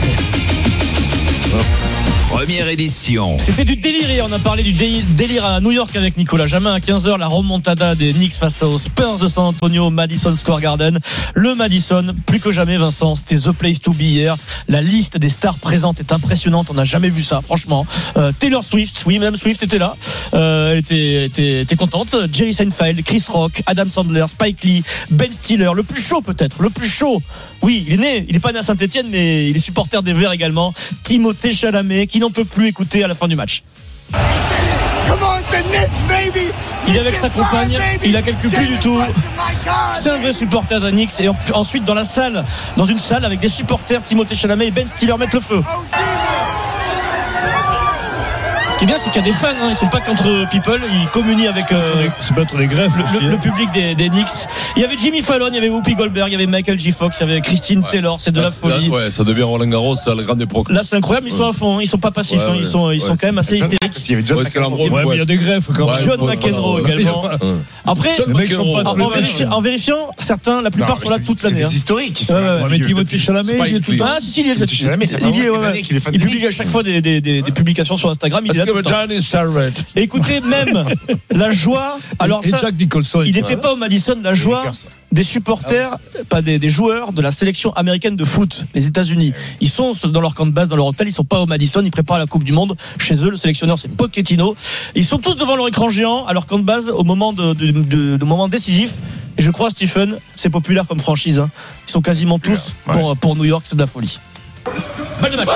Première édition. C'était du délire hier. On a parlé du délire à New York avec Nicolas Jamin. À 15h, la remontada des Knicks face aux Spurs de San Antonio, Madison Square Garden. Le Madison, plus que jamais, Vincent, c'était the place to be hier. La liste des stars présentes est impressionnante. On n'a jamais vu ça, franchement. Taylor Swift, oui, Madame Swift était là. Elle était contente. Jerry Seinfeld, Chris Rock, Adam Sandler, Spike Lee, Ben Stiller. Le plus chaud peut-être, le plus chaud. Oui, il est pas né à Saint-Etienne, mais il est supporter des Verts également. Timothée Chalamet, qui n'en peut plus écouter à la fin du match. Il est avec sa compagne, il la calcule plus du tout. C'est un vrai supporter des Knicks. Et ensuite dans une salle avec des supporters, Timothée Chalamet et Ben Stiller mettent le feu. Ce qui est bien, c'est qu'il y a des fans, ils sont pas contre people, ils communient avec c'est peut-être les greffes le public des Knicks. Il y avait Jimmy Fallon, il y avait Whoopi Goldberg, il y avait Michael J. Fox, il y avait Christine Taylor, c'est de la folie. Ouais, ça devient Roland Garros à la grande époque. Là, c'est incroyable, ils sont à fond, ils sont pas passifs, ils sont quand même assez hystériques. Il y avait John McEnroe. Mais il y a des greffes quand même. John McEnroe également. Après, en vérifiant, certains, la plupart sont là toute l'année. C'est des historiques qui sont là. Mais Timothée Chalamet, il est tout le temps. Ah, si, il est. Il publie à chaque fois des publications sur Instagram. Il est là tout le temps. Écoutez, même la joie. Alors, ça, Jack Nicholson. Il n'était pas au Madison, la joie des supporters, pas des joueurs de la sélection américaine de foot, les États-Unis. Ils sont dans leur camp de base, dans leur hôtel, ils sont pas au Madison, ils préparent la Coupe du Monde. Chez eux, le sélectionneur, c'est Pochettino. Ils sont tous devant leur écran géant, à leur camp de base, au moment de moment décisif. Et je crois, Stephen, c'est populaire comme franchise. Hein. Ils sont quasiment tous pour New York, c'est de la folie. Balle de match.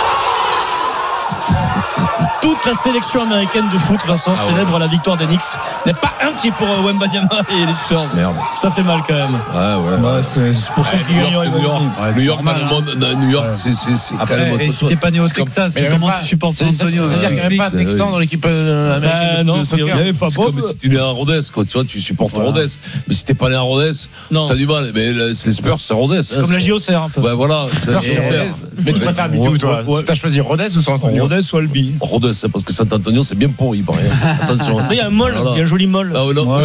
Toute la sélection américaine de foot, Vincent, célèbre la victoire des Knicks. Il n'y a pas un qui est pour Wembanyama et les Spurs. Merde. Ça fait mal quand même. Ouais, c'est pour ça qu'ils gagnent. New York, dans le monde, New York, c'est quand même autre chose. Si t'es pas né au Texas, comment tu supportes San Antonio? C'est-à-dire qu'il n'y avait pas de Texan dans l'équipe américaine de soccer. Il n'y avait pas Bob. Comme si tu es né à Rhodes, quoi. Tu vois, tu supportes Rhodes. Mais si t'es pas né à Rhodes, t'as du mal. Mais les Spurs, c'est Rhodes. C'est comme la JOCR un peu. Ouais, voilà. Mais tu préfères habiter où, toi? Si t'as choisi Rhodes ou San Antonio? Rhodes ou Albi? Rhodes, parce que San Antonio, c'est bien pourri, pareil. Attention. Il y a un molle, il y a un joli molle. Ah ouais, non.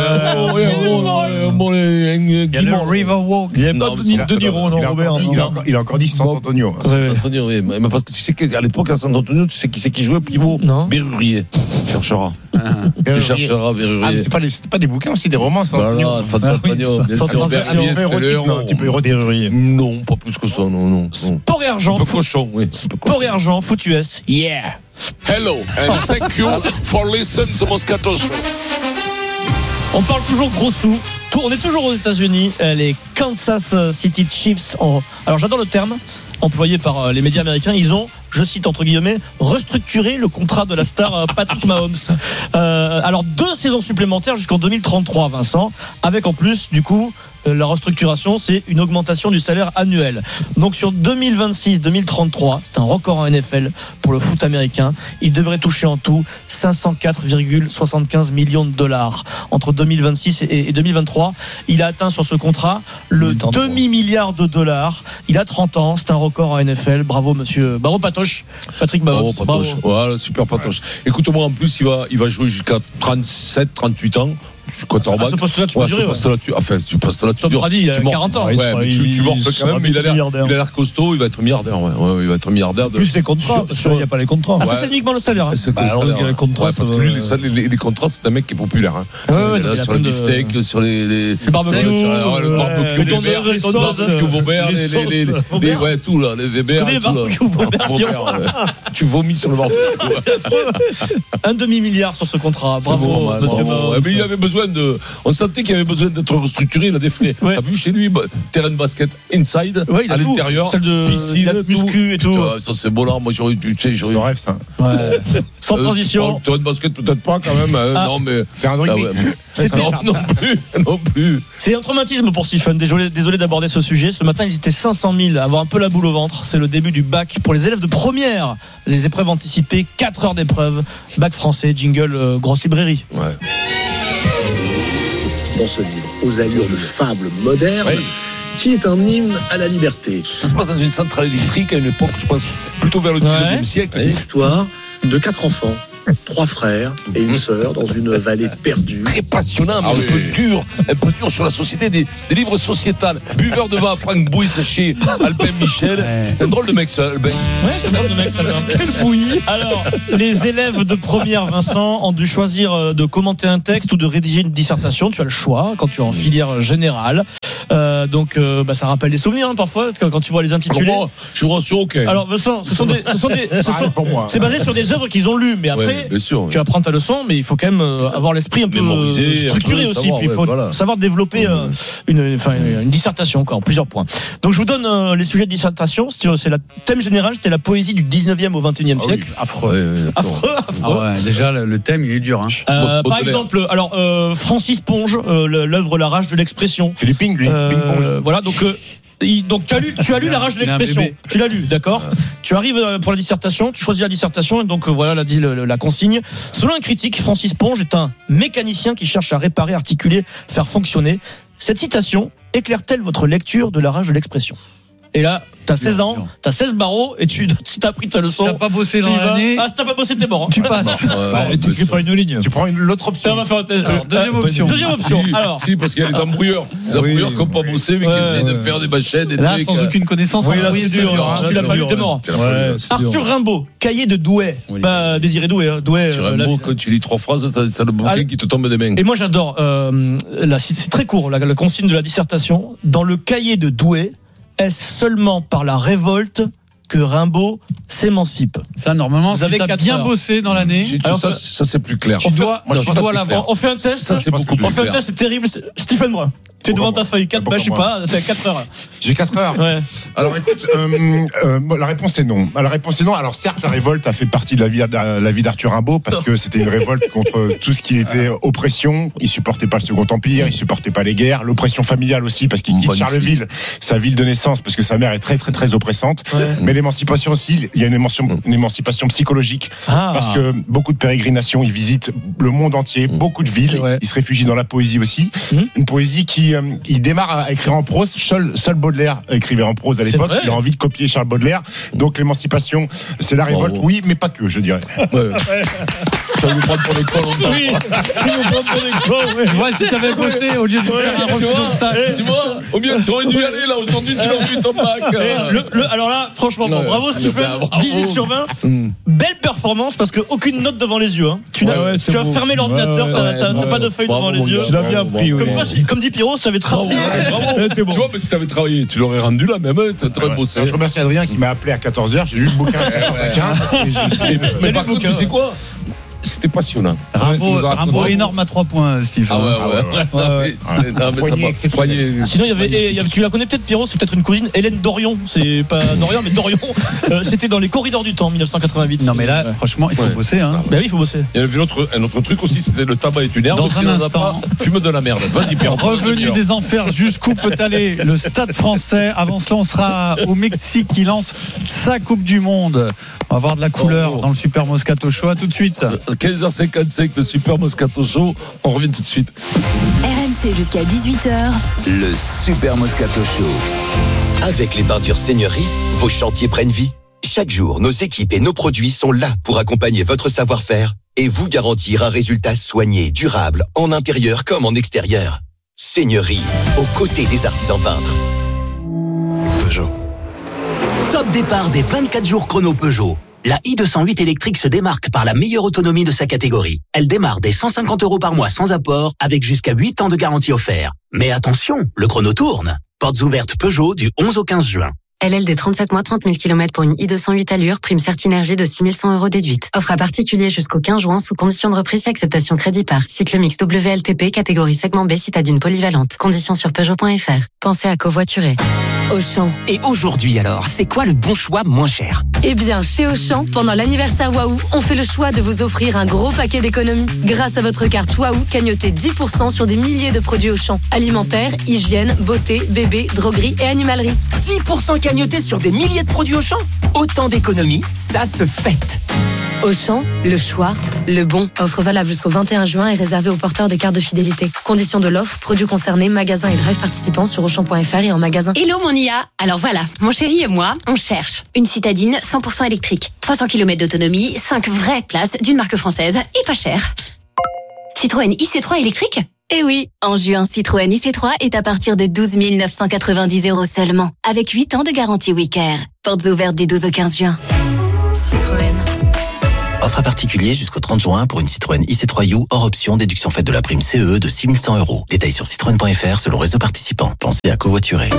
Il y a le Riverwalk. Il n'y a pas de Niro, non, Robert. Il a encore dit San Antonio. San Antonio, oui. Mais parce que tu sais qu'à l'époque, à San Antonio, tu sais qui c'est qui jouait pivot? Berrurier. Tu chercheras. Tu chercheras Berrurier. Ah, mais c'est pas des bouquins aussi, des romans, San Antonio. Voilà, San Antonio. Bien sûr, Berrurier, c'était le héros. Un petit peu érotique. Non, pas plus que ça, non. Sport et argent. Un peu cochon, oui. Sport et argent, foot US. Yeah. Hello and thank you for listening to Moscato Show. On parle toujours gros sous. On est toujours aux États-Unis. Les Kansas City Chiefs. Alors j'adore le terme employé par les médias américains. Ils ont je cite entre guillemets, restructurer le contrat de la star Patrick Mahomes. Alors 2 saisons supplémentaires jusqu'en 2033, Vincent, avec en plus du coup la restructuration, c'est une augmentation du salaire annuel. Donc sur 2026-2033, c'est un record en NFL pour le foot américain. Il devrait toucher en tout 504,75 millions de dollars entre 2026 et 2023. Il a atteint sur ce contrat le demi-milliard de dollars. Il a 30 ans, c'est un record en NFL. Bravo monsieur Barreau Patoche, Patrick Mahomes. Bravo. Voilà, super Patoche. Écoute-moi, en plus, il va jouer jusqu'à 37-38 ans. À ce poste-là, tu peux durer. Tu dures. Il a 40 ans. Tu morfes quand même, mais il a l'air costaud, il va être milliardaire. Il va être milliardaire. Plus les contrats, parce qu'il n'y a pas les contrats. Ah, ça, c'est uniquement le salaire. C'est le contrat. Parce que lui, les contrats, c'est un mec qui est populaire. Sur le beefsteak, sur les barbecues, le barbecue, les Vaubert, les tout là, les Weber, tu vomis sur le barbecue. Un demi-milliard sur ce contrat. Bravo, monsieur Mahomes. Mais il avait besoin on sentait qu'il avait besoin d'être restructuré, il a des frais. T'as vu chez lui, terrain de basket inside, à l'intérieur, piscine, muscu et tout. Ça c'est beau là, moi j'aurais rêve ça. Sans transition. Terrain de basket peut-être pas quand même, non mais faire un rugby. Non plus. C'est un traumatisme pour Stephen. Désolé d'aborder ce sujet. Ce matin, ils étaient 500 000 à avoir un peu la boule au ventre. C'est le début du bac pour les élèves de première. Les épreuves anticipées, 4 heures d'épreuve. Bac français, jingle, grosse librairie. Ouais. Dans ce livre, aux allures de fable moderne, qui est un hymne à la liberté. Ça se passe dans une centrale électrique à une époque, je pense, plutôt vers le 19e siècle. L'histoire de 4 enfants, 3 frères et une sœur dans une vallée perdue. Très passionnant, mais un peu dur sur la société, des livres sociétals. Buveur de vin à Franck Bouis chez Albin Michel. C'est un drôle de mec, ça, Albin. Ouais, c'est un drôle de mec, ça. Quel bouilli. Alors, les élèves de première, Vincent, ont dû choisir de commenter un texte ou de rédiger une dissertation. Tu as le choix quand tu es en filière générale. Donc, ça rappelle des souvenirs, parfois, quand tu vois les intitulés. Je vous rassure, ok. Alors, Vincent, c'est basé sur des œuvres qu'ils ont lues, mais après, tu apprends ta leçon, mais il faut quand même avoir l'esprit un peu structuré aussi. Puis il faut savoir développer une dissertation, en plusieurs points. Donc je vous donne les sujets de dissertation. C'est le thème général, c'était la poésie du 19e au 21e siècle. Affreux. Déjà, le thème, il est dur. Par exemple, Francis Ponge, l'œuvre La rage de l'expression. Philippine, lui. Voilà, donc tu as lu La rage de l'expression. Tu l'as lu, d'accord. Tu arrives pour la dissertation, tu choisis la dissertation, et donc voilà la consigne. Selon un critique, Francis Ponge est un mécanicien qui cherche à réparer, articuler, faire fonctionner. Cette citation éclaire-t-elle votre lecture de La rage de l'expression? Et là, t'as 16 ans, t'as 16 barreaux, et tu t'as pris ta leçon. T'as pas bossé dans l'année. Si t'as pas bossé, t'es mort. Tu passes. Tu écris pas une ligne. Tu prends l'autre option. Deuxième option. Alors. Si, parce qu'il y a les embrouilleurs. Les embrouilleurs qui n'ont pas bossé, mais qui essayent de faire des machines, des trucs. Là, sans aucune connaissance. C'est dur. Tu l'as pas lu, t'es mort. Arthur Rimbaud, cahier de Douai. Pas Désiré Douai. Sur Rimbaud, quand tu lis 3 phrases, t'as le bouquin qui te tombe des mains. Et moi, j'adore. C'est très court, la consigne de la dissertation. Dans le cahier de Douai, est-ce seulement par la révolte que Rimbaud s'émancipe? Ça, normalement, vous avez bien bossé dans l'année. Ça, c'est plus clair. On fait un test. Ça, c'est beaucoup plus clair. On fait un test, c'est terrible. Stephen, moi. Tu es devant ta feuille. 4, je sais pas, t'as 4 heures. J'ai 4 heures. Ouais. Alors écoute, la réponse est non. Alors certes, la révolte a fait partie de la vie d'Arthur Rimbaud, parce que c'était une révolte contre tout ce qui était oppression. Il supportait pas le Second Empire, il supportait pas les guerres, l'oppression familiale aussi, parce qu'il quitte Charleville, sa ville de naissance, parce que sa mère est très très très oppressante. Ouais. Mais l'émancipation aussi, il y a une émancipation psychologique, parce que beaucoup de pérégrinations, il visite le monde entier, beaucoup de villes, il se réfugie dans la poésie aussi, une poésie qui il démarre à écrire en prose. Seul Baudelaire écrivait en prose à l'époque. Il a envie de copier Charles Baudelaire. Donc l'émancipation, c'est la révolte, oui, mais pas que, je dirais. Ça va nous prendre pour des cons longtemps. Oui, tu nous prends pour des cons. Ouais. Ouais, si t'avais bossé au lieu de faire un refus d'obstacle. Tu vois, au mieux, t'aurais dû y aller là. Aujourd'hui, tu l'as vu ton bac. Alors là, franchement, bravo Stephen. 18 sur 20. Belle performance, parce qu'aucune note devant les yeux. Tu as fermé l'ordinateur, t'as pas de feuille devant les yeux. Tu l'as bien pris. Comme dit Pierrot, si t'avais travaillé. Tu vois, mais si t'avais travaillé, tu l'aurais rendu là même. T'aurais bossé. Je remercie Adrien qui m'a appelé à 14h. J'ai lu le bouquin à 14h15. Mais par contre, tu sais quoi? c'était passionnant. Rimbaud énorme à 3 points, Steve. Ah ouais. Sinon, tu la connais peut-être, Pierrot, c'est peut-être une cousine, Hélène Dorion. C'est pas Dorian, mais Dorion. C'était dans les corridors du temps, 1988. Non, mais là, franchement, il faut bosser. Hein. Ben oui, il faut bosser. Il y avait un autre truc aussi, c'était le tabac est une herbe. Dans un instant, fume de la merde. Vas-y, Pierrot. Revenu des enfers, jusqu'où peut aller le Stade français? Avant cela, on sera au Mexique qui lance sa Coupe du Monde. On va avoir de la couleur dans le Super Moscato Show. À tout de suite. 15h55, le Super Moscato Show. On revient tout de suite. RMC jusqu'à 18h. Le Super Moscato Show. Avec les peintures Seigneurie, vos chantiers prennent vie. Chaque jour, nos équipes et nos produits sont là pour accompagner votre savoir-faire et vous garantir un résultat soigné, durable, en intérieur comme en extérieur. Seigneurie, aux côtés des artisans peintres. Peugeot. Top départ des 24 jours chrono Peugeot. La i208 électrique se démarque par la meilleure autonomie de sa catégorie. Elle démarre dès 150 € par mois sans apport, avec jusqu'à 8 ans de garantie offerte. Mais attention, le chrono tourne. Portes ouvertes Peugeot du 11 au 15 juin. LLD 37 mois, 30 000 km pour une i208 allure, prime Certinergie de 6 100 € déduite. Offre à particulier jusqu'au 15 juin sous condition de reprise et acceptation crédit par. Cycle mix WLTP, catégorie segment B, citadine polyvalente. Conditions sur Peugeot.fr. Pensez à covoiturer. Auchan. Et aujourd'hui alors, c'est quoi le bon choix moins cher? Eh bien, chez Auchan, pendant l'anniversaire Waouh, on fait le choix de vous offrir un gros paquet d'économies. Grâce à votre carte Waouh, cagnotez 10% sur des milliers de produits Auchan. Alimentaire, hygiène, beauté, bébé, droguerie et animalerie. 10% cagnotés sur des milliers de produits Auchan? Autant d'économies, ça se fête. Auchan, le choix, le bon. Offre valable jusqu'au 21 juin et réservée aux porteurs des cartes de fidélité. Conditions de l'offre, produits concernés, magasins et drive participants sur Auchan.fr et en magasin. Hello mon IA. Alors voilà, mon chéri et moi, on cherche une citadine 100% électrique. 300 km d'autonomie, 5 vraies places d'une marque française et pas cher. Citroën IC3 électrique? Eh oui, en juin, Citroën IC3 est à partir de 12 990 € seulement, avec 8 ans de garantie Wicare. Portes ouvertes du 12 au 15 juin. Citroën. Offre à particulier jusqu'au 30 juin pour une Citroën IC3U hors option, déduction faite de la prime CE de 6 100 €. Détails sur citroën.fr selon réseau participant. Pensez à covoiturer.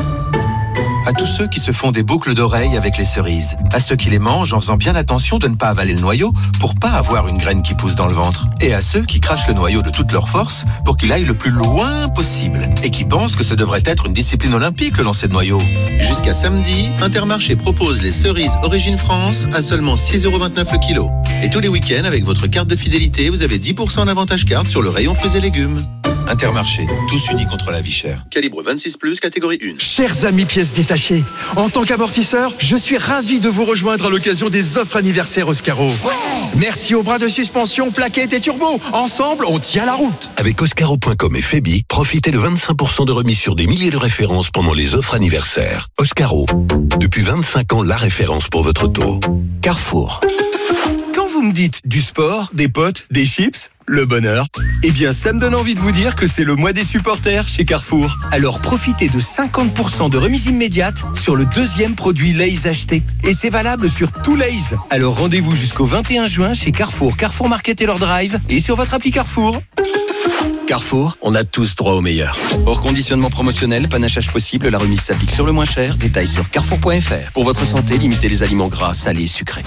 À tous ceux qui se font des boucles d'oreilles avec les cerises. À ceux qui les mangent en faisant bien attention de ne pas avaler le noyau pour pas avoir une graine qui pousse dans le ventre. Et à ceux qui crachent le noyau de toute leur force pour qu'il aille le plus loin possible. Et qui pensent que ça devrait être une discipline olympique, le lancer de noyau. Jusqu'à samedi, Intermarché propose les cerises Origine France à seulement 6,29 € le kilo. Et tous les week-ends, avec votre carte de fidélité, vous avez 10% d'avantage carte sur le rayon fruits et légumes. Intermarché, tous unis contre la vie chère. Calibre 26+, catégorie 1. Chers amis pièces détachées, en tant qu'amortisseur, je suis ravi de vous rejoindre à l'occasion des offres anniversaires Oscaro. Ouais. Merci aux bras de suspension, plaquettes et turbo. Ensemble, on tient la route. Avec Oscaro.com et Febi, profitez de 25% de remise sur des milliers de références pendant les offres anniversaires. Oscaro, depuis 25 ans, la référence pour votre auto. Carrefour. Quand vous me dites du sport, des potes, des chips, le bonheur, eh bien ça me donne envie de vous dire que c'est le mois des supporters chez Carrefour. Alors profitez de 50% de remise immédiate sur le deuxième produit Lay's acheté. Et c'est valable sur tout Lay's. Alors rendez-vous jusqu'au 21 juin chez Carrefour, Carrefour Market et leur drive et sur votre appli Carrefour. Carrefour, on a tous droit au meilleur. Hors conditionnement promotionnel, panachage possible, la remise s'applique sur le moins cher. Détails sur carrefour.fr. Pour votre santé, limitez les aliments gras, salés et sucrés.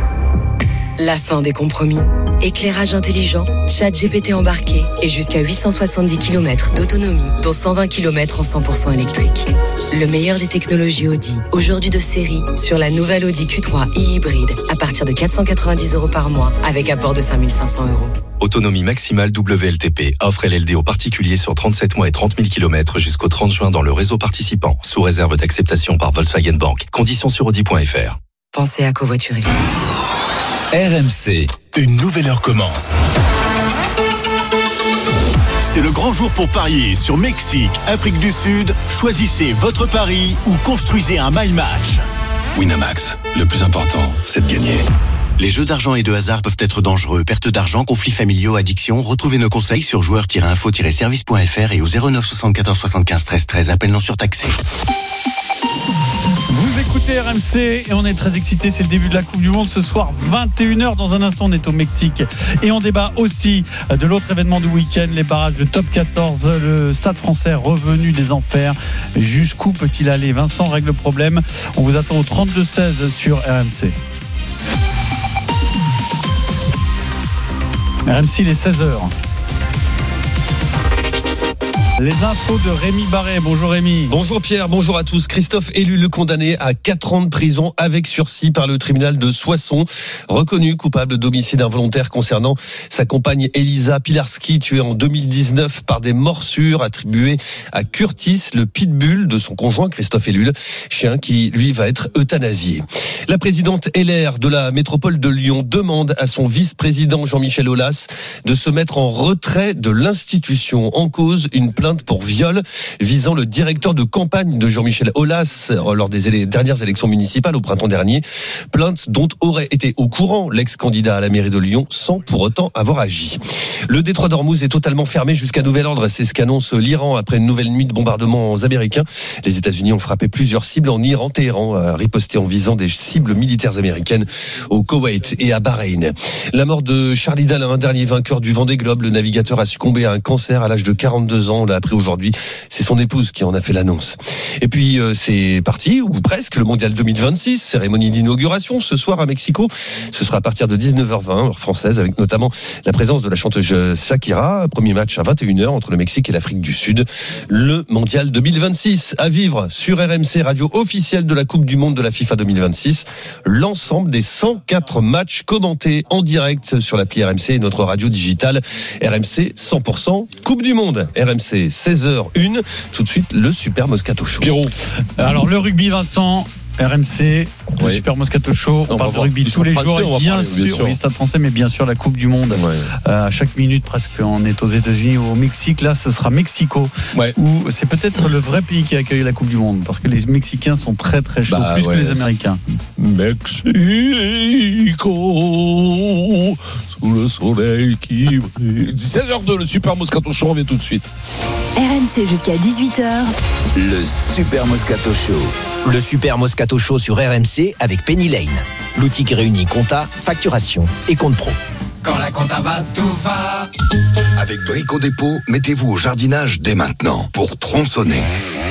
La fin des compromis. Éclairage intelligent, ChatGPT embarqué et jusqu'à 870 km d'autonomie, dont 120 km en 100% électrique. Le meilleur des technologies Audi, aujourd'hui de série, sur la nouvelle Audi Q3 e-hybride, à partir de 490 € par mois, avec apport de 5 500 €. Autonomie maximale WLTP. Offre LLD aux particuliers sur 37 mois et 30 000 km jusqu'au 30 juin dans le réseau participant, sous réserve d'acceptation par Volkswagen Bank. Conditions sur Audi.fr. Pensez à covoiturer. RMC, une nouvelle heure commence. C'est le grand jour pour parier sur Mexique, Afrique du Sud. Choisissez votre pari ou construisez un my match. Winamax, le plus important, c'est de gagner. Les jeux d'argent et de hasard peuvent être dangereux. Perte d'argent, conflits familiaux, addiction. Retrouvez nos conseils sur joueurs-info-service.fr et au 09 74 75 13 13. Appel non surtaxé. Vous écoutez RMC et on est très excités, c'est le début de la Coupe du Monde ce soir, 21h. Dans un instant, on est au Mexique et on débat aussi de l'autre événement du week-end, les barrages de Top 14, le Stade français revenu des enfers. Jusqu'où peut-il aller? Vincent règle le problème. On vous attend au 32-16 sur RMC. RMC, il est 16h. Les infos de Rémi Barret. Bonjour Rémi. Bonjour Pierre, bonjour à tous. Christophe Ellul, condamné à 4 ans de prison avec sursis par le tribunal de Soissons, reconnu coupable d'homicide involontaire concernant sa compagne Elisa Pilarski, tuée en 2019 par des morsures attribuées à Curtis, le pitbull de son conjoint Christophe Ellul, chien qui lui va être euthanasié. La présidente LR de la métropole de Lyon demande à son vice-président Jean-Michel Aulas de se mettre en retrait de l'institution. En cause, une plainte pour viol visant le directeur de campagne de Jean-Michel Aulas lors des dernières élections municipales au printemps dernier. Plainte dont aurait été au courant l'ex-candidat à la mairie de Lyon sans pour autant avoir agi. Le détroit d'Ormuz est totalement fermé jusqu'à nouvel ordre. C'est ce qu'annonce l'Iran après une nouvelle nuit de bombardements américains. Les États-Unis ont frappé plusieurs cibles en Iran. Téhéran a riposté en visant des cibles militaires américaines au Koweït et à Bahreïn. La mort de Charlie Dalin, dernier vainqueur du Vendée Globe. Le navigateur a succombé à un cancer à l'âge de 42 ans. On l'a appris aujourd'hui. C'est son épouse qui en a fait l'annonce. Et puis c'est parti, ou presque, le Mondial 2026, cérémonie d'inauguration ce soir à Mexico. Ce sera à partir de 19h20, heure française, avec notamment la présence de la chanteuse Shakira. Premier match à 21h entre le Mexique et l'Afrique du Sud. Le Mondial 2026 à vivre sur RMC, radio officielle de la Coupe du Monde de la FIFA 2026. L'ensemble des 104 matchs commentés en direct sur l'appli RMC et notre radio digitale RMC 100% Coupe du Monde. RMC 16h01. Tout de suite, le Super Moscato Show. Pierrot. Alors, le rugby, Vincent. RMC, le Super Moscato Show, on parle de rugby tous les jours, bien sûr, oui, Stade Français, mais bien sûr la Coupe du Monde. À chaque minute presque, on est aux États-Unis ou au Mexique. Là, ce sera Mexico, où c'est peut-être le vrai pays qui accueille la Coupe du Monde, parce que les Mexicains sont très très chauds, plus que les Américains. Mexico, sous le soleil qui brille. 16h02, le Super Moscato Show, on revient tout de suite. RMC jusqu'à 18h. Le Super Moscato Show. Le Super Moscato Show sur RMC avec Penny Lane. L'outil qui réunit compta, facturation et compte pro. Quand la compta va, tout va. Avec Brico Dépôt, mettez-vous au jardinage dès maintenant pour tronçonner,